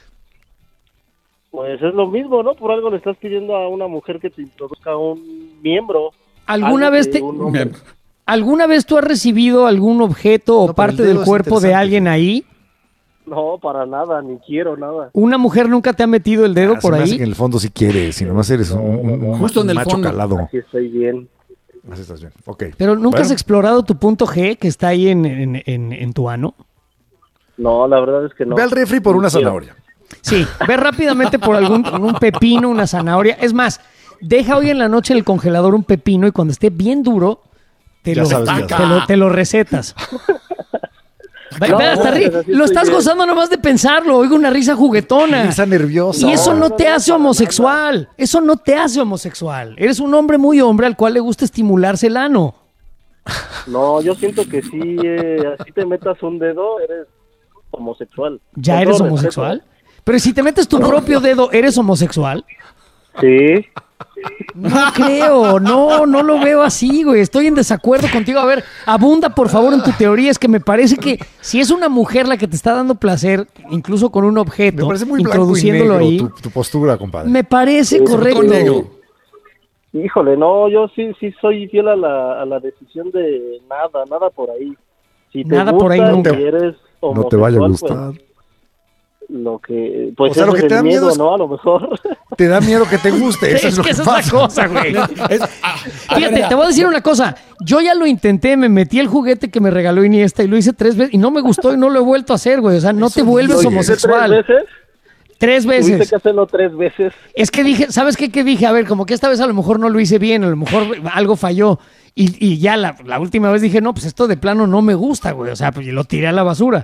Pues es lo mismo, ¿no? Por algo le estás pidiendo a una mujer que te introduzca un miembro. ¿alguna algo vez que te, un hombre- ¿alguna vez tú has recibido algún objeto o No, pero parte el dedo del es cuerpo de interesante. alguien ahí? No, para nada, ni quiero nada. ¿Una mujer nunca te ha metido el dedo Ah, se por me hace ahí? que en el fondo sí quieres, si nomás eres un, un- un Justo en el macho fondo. calado. Así estoy bien. Así estás bien. Ok. Pero nunca Bueno, has explorado tu punto G que está ahí en, en- en- en tu ano. No, la verdad es que no. Ve al refri por Ni una quiero. zanahoria. Sí, ve rápidamente por algún un pepino, una zanahoria. Es más, deja hoy en la noche en el congelador un pepino y cuando esté bien duro, te, Ya lo, sabes, ya te, sabes. lo, te lo recetas. Va- No, ve, hasta ri- pues así lo estoy estás bien. gozando nomás de pensarlo. Oigo una risa juguetona. Risa nerviosa. Y eso no No, te no, hace para homosexual. Eso no te hace homosexual. Eres un hombre muy hombre al cual le gusta estimularse el ano. No, yo siento que si eh, así te metas un dedo, eres homosexual. ¿Ya Con eres todo homosexual? Pero si te metes tu propio dedo, ¿eres homosexual? respeto. Sí. No creo, no, no lo veo así, güey. Estoy en desacuerdo contigo. A ver, abunda por favor en tu teoría. Es que me parece que si es una mujer la que te está dando placer, incluso con un Me objeto, parece muy blanco y introduciéndolo negro ahí, tu, tu postura, compadre. me parece Sí, correcto. negro. Híjole, no, yo sí sí soy fiel a la, a la decisión de nada, nada por ahí. Si te Nada gusta por ahí y nunca. eres No te vaya a homosexual, gustar. pues, lo que... Pues o sea, ese lo que es te el da miedo, miedo es- ¿no? A lo mejor. Te da miedo que te guste. Eso es es lo que que esa pasa. es la cosa, güey. Es- ah, a Fíjate, ver, te voy a decir una cosa. Yo ya lo intenté, me metí el juguete que me regaló Iniesta y lo hice tres veces y no me gustó y no lo he vuelto a hacer, güey. O sea, no te vuelves ¿Lo hiciste homosexual. ¿Tres veces? Tres Tuviste veces. que hacerlo tres veces. Es que dije, ¿sabes qué? Que dije, a ver, como que esta vez a lo mejor no lo hice bien, a lo mejor algo falló. Y, y ya la, la última vez dije, no, pues esto de plano no me gusta, güey. O sea, pues lo tiré a la basura.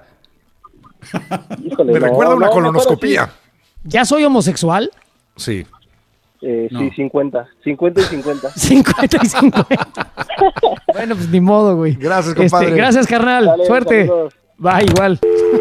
Híjole, Me no, recuerda a una no, colonoscopía. ¿Ya soy homosexual? Sí. Eh, No. Sí, cincuenta. cincuenta y cincuenta. cincuenta y cincuenta. Bueno, pues ni modo, güey. Gracias, compadre. Este, gracias, carnal. Dale, Suerte. saludos. Va, igual.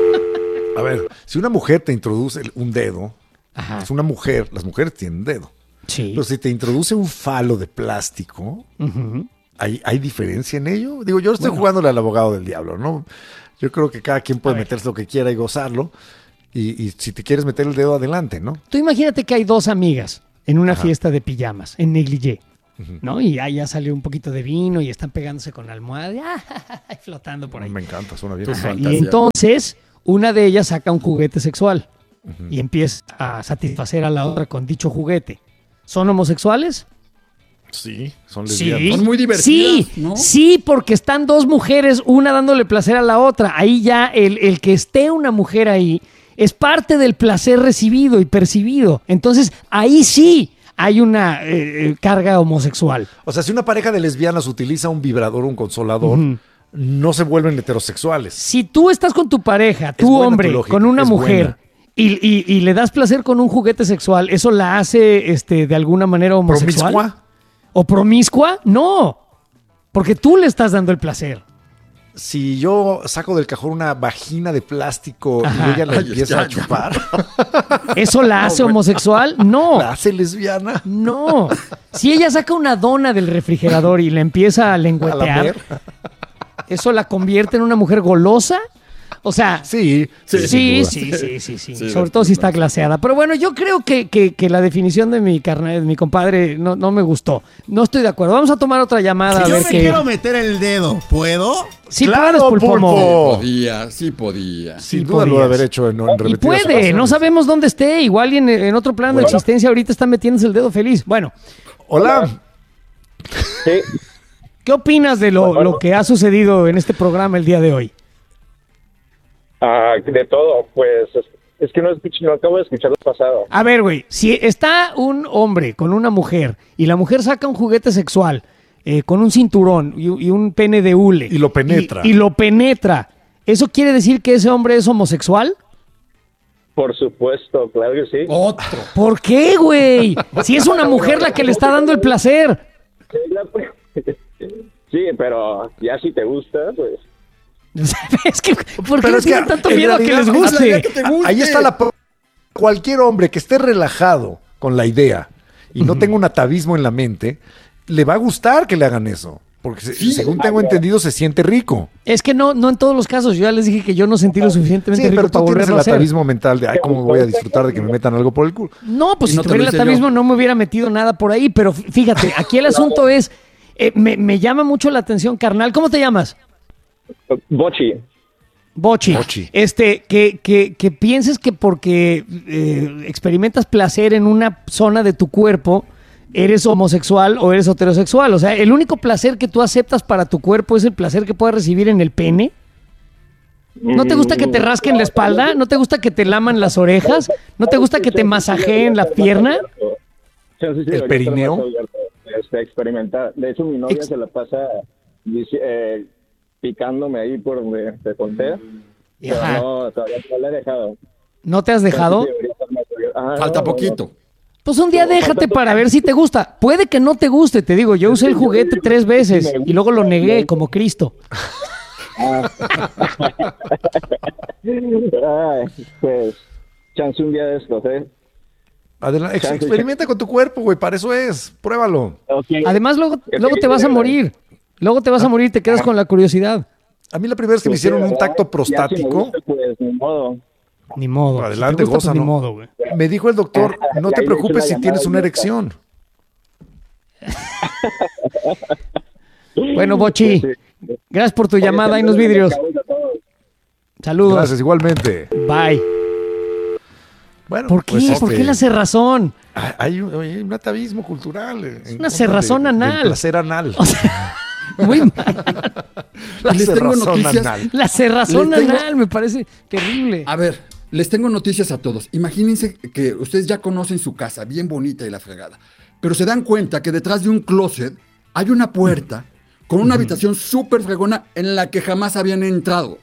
A ver, si una mujer te introduce un dedo, Ajá. es una mujer, las mujeres tienen dedo. Sí. Pero si te introduce un falo de plástico, Ujú. ¿hay, ¿hay diferencia en ello? Digo, yo estoy Bueno. jugándole al abogado del diablo, ¿no? Yo creo que cada quien puede A ver. meterse lo que quiera y gozarlo. Y, y si te quieres meter el dedo, adelante, ¿no? Tú imagínate que hay dos amigas en una Ajá. fiesta de pijamas, en negligé, Ujú. ¿no? Y ahí ya salió un poquito de vino y están pegándose con la almohada y, ah, flotando por ahí. Me encanta, suena bien. Tú Ajá, fantasía. y entonces una de ellas saca un juguete sexual Ujú. y empieza a satisfacer a la otra con dicho juguete. ¿Son homosexuales? Sí, son Sí, lesbianas. Son muy divertidas, sí, ¿no? sí, porque están dos mujeres, una dándole placer a la otra. Ahí ya el, el que esté una mujer ahí es parte del placer recibido y percibido. Entonces ahí sí hay una eh, eh, carga homosexual. O sea, si una pareja de lesbianas utiliza un vibrador o un consolador, Ujú. no se vuelven heterosexuales. Si tú estás con tu pareja, tu buena hombre, tu lógica, con una es mujer buena. y, y- y le das placer con un juguete sexual, ¿eso la hace este, de alguna manera homosexual? ¿Promiscua? ¿O promiscua? No, porque tú le estás dando el placer. Si yo saco del cajón una vagina de plástico Ajá. y ella la Ay, empieza ya, a ya. chupar, ¿Eso la hace No, güey. homosexual? No. ¿la hace lesbiana? No. Si ella saca una dona del refrigerador y la empieza a A lengüetear, lamer. ¿eso la convierte en una mujer golosa? O sea, Sí, sí, sin sí, duda. sí, sí, sí, sí. Sí, Sobre todo si está glaseada. Pero bueno, yo creo que, que- que la definición de mi carnal, de mi compadre, no, no me gustó. No estoy de acuerdo. Vamos a tomar otra llamada a Si yo ver me qué. quiero meter el dedo, ¿puedo? Sí, ¡Claro, puedes, Pulpo Pulpo! Mo. Podía, sí podía. Sin Sí duda lo podías. de haber hecho en, en Y repetidas puede, ocasiones. no sabemos dónde esté. Igual y en, en otro plano de Bueno. existencia ahorita está metiéndose el dedo feliz. Bueno, Hola. Sí. ¿qué opinas de lo, lo que ha sucedido en este programa el día de hoy? Ah, de todo, pues es, es que no, escucho, no acabo de escuchar lo pasado. A ver, güey, si está un hombre con una mujer y la mujer saca un juguete sexual eh, con un cinturón y, y un pene de hule. Y lo penetra. Y, y lo penetra. ¿Eso quiere decir que ese hombre es homosexual? Por supuesto, claro que sí. Otro. ¿Por qué, güey? Si es una mujer la que le está dando el placer. Sí, pero ya si te gusta, pues... Es que, ¿por qué Pero le es que, tienen tanto en miedo a que realidad, les guste? que te guste. Ahí está la... pro- Cualquier hombre que esté relajado con la idea y no tenga un atavismo en la mente, le va a gustar que le hagan eso. Porque se- Sí. según tengo entendido, se siente rico. Es que no, no en todos los casos. Yo ya les dije que yo no sentí lo suficientemente Sí, rico pero tú para tienes volverlo el a hacer. atavismo mental de, ay, cómo voy a disfrutar de que me metan algo por el culo. No, pues Y si no te tuviera lo el hice atavismo yo. no me hubiera metido nada por ahí. Pero fí- fíjate, aquí el asunto es, eh, me, me llama mucho la atención, carnal. ¿Cómo te llamas? Bochi. Bochi. Bochi. Este, que, que, que pienses que porque eh, experimentas placer en una zona de tu cuerpo, eres homosexual o eres heterosexual. O sea, el único placer que tú aceptas para tu cuerpo es el placer que puedes recibir en el pene. ¿No te gusta que te rasquen la espalda? ¿No te gusta que te laman las orejas? ¿No te gusta que te masajeen la pierna? Sí, sí, sí, ¿El ahorita perineo? lo más abierto, Este, experimentar. De hecho, mi novia Ex- se la pasa dici- eh, picándome ahí por donde te conté. Pero Ajá. no, todavía no la he dejado. ¿No te has dejado? Sí, debería estar más abierto. Ah, Falta no, no, poquito. Pues un día déjate para ver si te gusta. Puede que no te guste, te digo. Yo usé el juguete tres veces y luego lo negué como Cristo. Ay, pues, chance un día de estos, ¿eh? Adelante, ex- experimenta con tu cuerpo, güey, para eso es. Pruébalo. Okay. Además, luego, luego te vas a morir. Luego te vas a morir y te quedas con la curiosidad. A mí la primera vez que me Pues sí, hicieron un ¿verdad? tacto Ya si me prostático, gusta, pues, ni modo. Ni modo. adelante, Si te gusta, goza, pues, ni ¿no? modo, güey. Me dijo el doctor, no Y te ahí le preocupes echo si una tienes llamada una y ya erección. Bueno, Bochi, gracias por tu llamada. Ahí nos vidrios. Saludos. Gracias, igualmente. Bye. Bueno, ¿Por qué? pues, ¿Por este, qué la cerrazón? Hay un, hay un atavismo cultural. Es una cerrazón de, anal. Del placer anal. O sea, muy mal. La les tengo cerrazón noticias. anal. La cerrazón Les tengo- anal me parece terrible. A ver, les tengo noticias a todos. Imagínense que ustedes ya conocen su casa, bien bonita y la fregada, pero se dan cuenta que detrás de un closet hay una puerta con una habitación súper fregona en la que jamás habían entrado.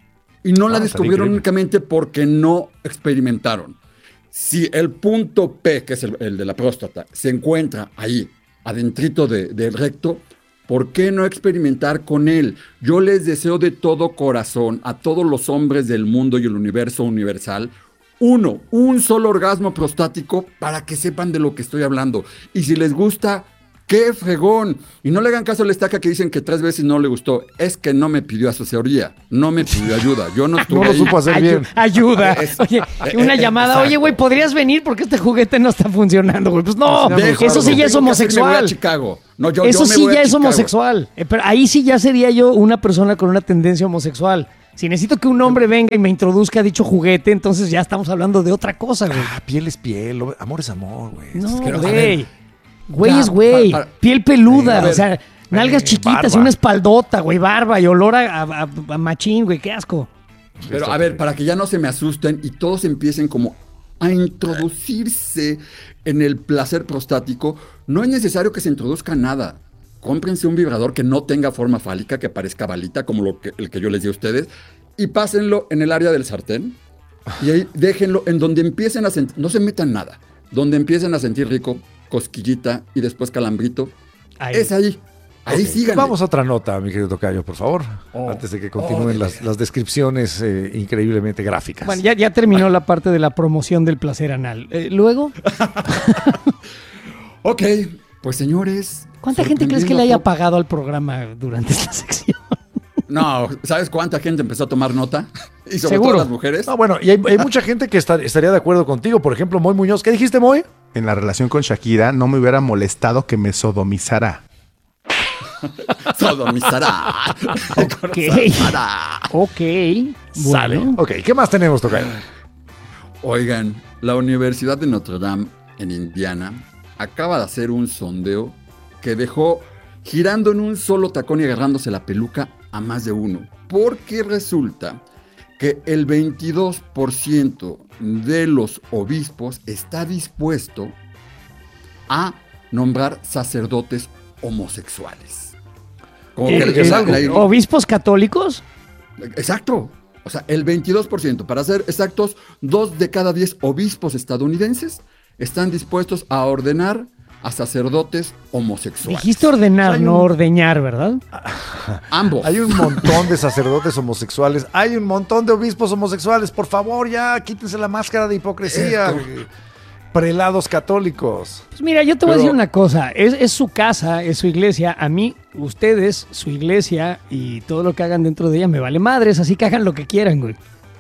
Y no la Ah, descubrieron está únicamente porque no experimentaron. Si el punto P, que es el, el de la próstata, se encuentra ahí, adentrito de- del recto, ¿por qué no experimentar con él? Yo les deseo de todo corazón a todos los hombres del mundo y el universo universal, uno, un solo orgasmo prostático para que sepan de lo que estoy hablando. Y si les gusta, ¡qué fregón! Y no le hagan caso a la estaca que dicen que tres veces no le gustó. Es que no me pidió asesoría, no me pidió ayuda. Yo no estuve No lo ahí. supo hacer Ayu- bien. Ayuda. Es- Oye, eh, una eh, llamada. exacto. Oye, güey, ¿podrías venir? Porque este juguete no está funcionando, güey. Pues no, Dejo, eso sí ya es tengo que hacer, me voy a homosexual. Chicago. No, yo- Eso yo me sí voy a ya es Chicago. homosexual. Eh, pero ahí sí ya sería yo una persona con una tendencia homosexual. Si necesito que un hombre venga y me introduzca a dicho juguete, entonces ya estamos hablando de otra cosa, güey. Ah, piel es piel, lo- amor es amor, güey. No, que no- a güey. ver. Güey Ya, es güey. para- para- Piel peluda, A ver, o sea, nalgas eh, chiquitas barba. y una espaldota, güey, barba y olor a, a- a machín, güey, qué asco. Pero a ver, para que ya no se me asusten y todos empiecen como a introducirse en el placer prostático, no es necesario que se introduzca nada. Cómprense un vibrador que no tenga forma fálica, que parezca balita, como lo que, el que yo les di a ustedes, y pásenlo en el área del sartén. Y ahí déjenlo en donde empiecen a sentir, no se metan nada, donde empiecen a sentir rico, cosquillita y después calambrito. Ahí. Es ahí. Ahí Ok, sigan. Vamos a otra nota, mi querido tocayo, por favor. Oh, antes de que oh, continúen de las, veras. las descripciones eh, increíblemente gráficas. Bueno, ya, ya terminó la parte de la promoción del placer anal. Eh, Luego, Ok, pues señores. ¿cuánta gente crees que sorprendiendo le a haya to- pagado al programa durante esta sección? No, ¿sabes cuánta gente empezó a tomar nota? Y sobre Seguro. todo las mujeres. No, bueno, y hay, hay mucha gente que estar- estaría de acuerdo contigo. Por ejemplo, Moy Muñoz. ¿Qué dijiste, Moy? En la relación con Shakira no me hubiera molestado que me sodomizara. Sodomizará. Ok. Ok. Sale. Bueno. Ok, ¿qué más tenemos, tocayo? Oigan, la Universidad de Notre Dame en Indiana acaba de hacer un sondeo que dejó girando en un solo tacón y agarrándose la peluca a más de uno. Porque resulta que el veintidós por ciento de los obispos está dispuesto a nombrar sacerdotes homosexuales. Como que Eh, le- eh, la- la- ¿Obispos católicos? Exacto. O sea, el veintidós por ciento, para ser exactos, dos de cada diez obispos estadounidenses están dispuestos a ordenar a sacerdotes homosexuales. Dijiste ordenar, Hay un- no ordeñar, ¿verdad? Ambos. Hay un montón de sacerdotes homosexuales. Hay un montón de obispos homosexuales. Por favor, ya quítense la máscara de hipocresía. Esto. Prelados católicos. Pues mira, yo te voy a Pero- decir una cosa. Es, es su casa, es su iglesia. A mí, ustedes, su iglesia y todo lo que hagan dentro de ella me vale madres. Así que hagan lo que quieran, güey.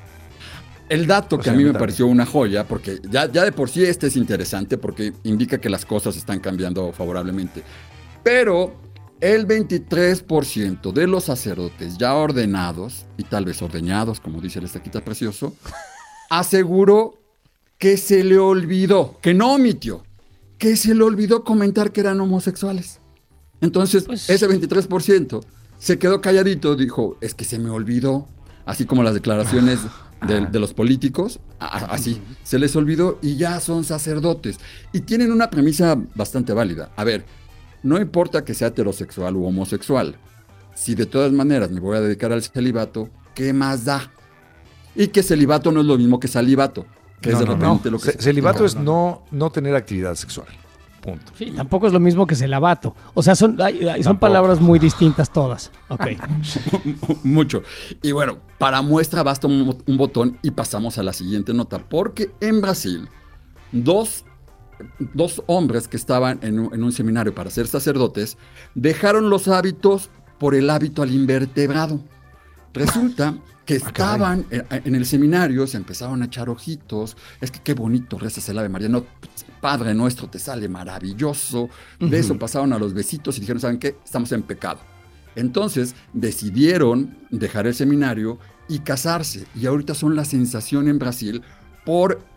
El dato O que sea, a mí me también. pareció una joya, porque ya, ya de por sí este es interesante, porque indica que las cosas están cambiando favorablemente. Pero el veintitrés por ciento de los sacerdotes ya ordenados, y tal vez ordeñados, como dice el estaquita precioso, aseguró que se le olvidó, que no omitió, que se le olvidó comentar que eran homosexuales. Entonces, Pues- ese veintitrés por ciento se quedó calladito, dijo, es que se me olvidó, así como las declaraciones de, de los políticos, a- a- así, se les olvidó y ya son sacerdotes. Y tienen una premisa bastante válida. A ver, no importa que sea heterosexual u homosexual, si de todas maneras me voy a dedicar al celibato, ¿qué más da? Y que celibato no es lo mismo que salivato, que No, es de no, repente no. lo que... Ce- Celibato es no, no tener actividad sexual. Punto. Sí, tampoco es lo mismo que celabato. O sea, son, hay- hay- son Tampoco. palabras muy distintas todas. Ok. Mucho. Y bueno, para muestra basta un, un botón y pasamos a la siguiente nota, porque en Brasil, dos, dos hombres que estaban en un, en un seminario para ser sacerdotes, dejaron los hábitos por el hábito al invertebrado. Resulta que estaban en, en el seminario, se empezaron a echar ojitos, es que qué bonito rezas el Ave María, no, Padre nuestro te sale maravilloso, de eso pasaron a los besitos y dijeron, ¿saben qué? Estamos en pecado. Entonces decidieron dejar el seminario y casarse, y ahorita son la sensación en Brasil por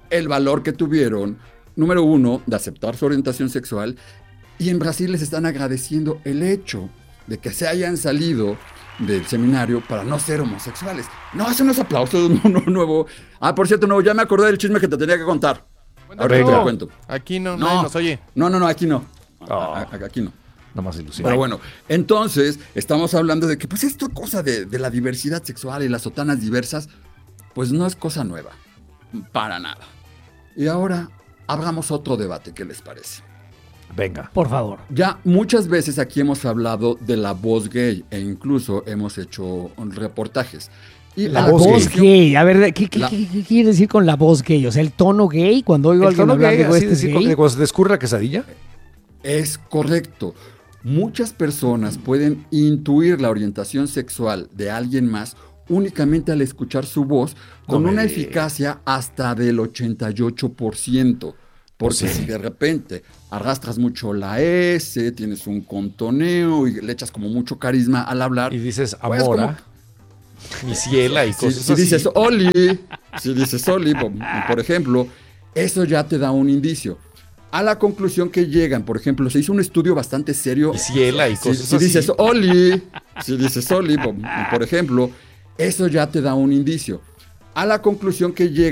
el valor que tuvieron, número uno, de aceptar su orientación sexual, y en Brasil les están agradeciendo el hecho de que se hayan salido del seminario para no ser homosexuales. No, hacen unos aplausos no, no, nuevo. Ah, por cierto, no, ya me acordé del chisme que te tenía que contar. Ahora te lo cuento. Aquí no, no nadie nos oye. No, no, no, aquí no. Oh, a, a, aquí no. No más ilusión. Pero bueno, entonces estamos hablando de que pues esto cosa de, de la diversidad sexual y las sotanas diversas, pues no es cosa nueva. Para nada. Y ahora hagamos otro debate, ¿qué les parece? Venga. Por favor. Ya muchas veces aquí hemos hablado de la voz gay e incluso hemos hecho reportajes. Y la, la voz, voz gay. gay. A ver, ¿qué, qué, la... ¿qué, ¿qué quiere decir con la voz gay? O sea, el tono gay, cuando oigo a alguien hablar, gay, digo, así, ¿este es así, gay? Cuando se te escurre la quesadilla. Es correcto. Muchas personas pueden intuir la orientación sexual de alguien más únicamente al escuchar su voz con no una me... eficacia hasta del ochenta y ocho por ciento. Porque sí. Si de repente arrastras mucho la S, tienes un contoneo y le echas como mucho carisma al hablar. Y dices pues amora, como... mi ciela y cosas si, si así. dices Oli, si dices Oli, por ejemplo, eso ya te da un indicio. A la conclusión que llegan, por ejemplo, se hizo un estudio bastante serio. Mi ciela y cosas si, si así. dices Oli, si dices Oli, por ejemplo, eso ya te da un indicio. A la conclusión que llegan.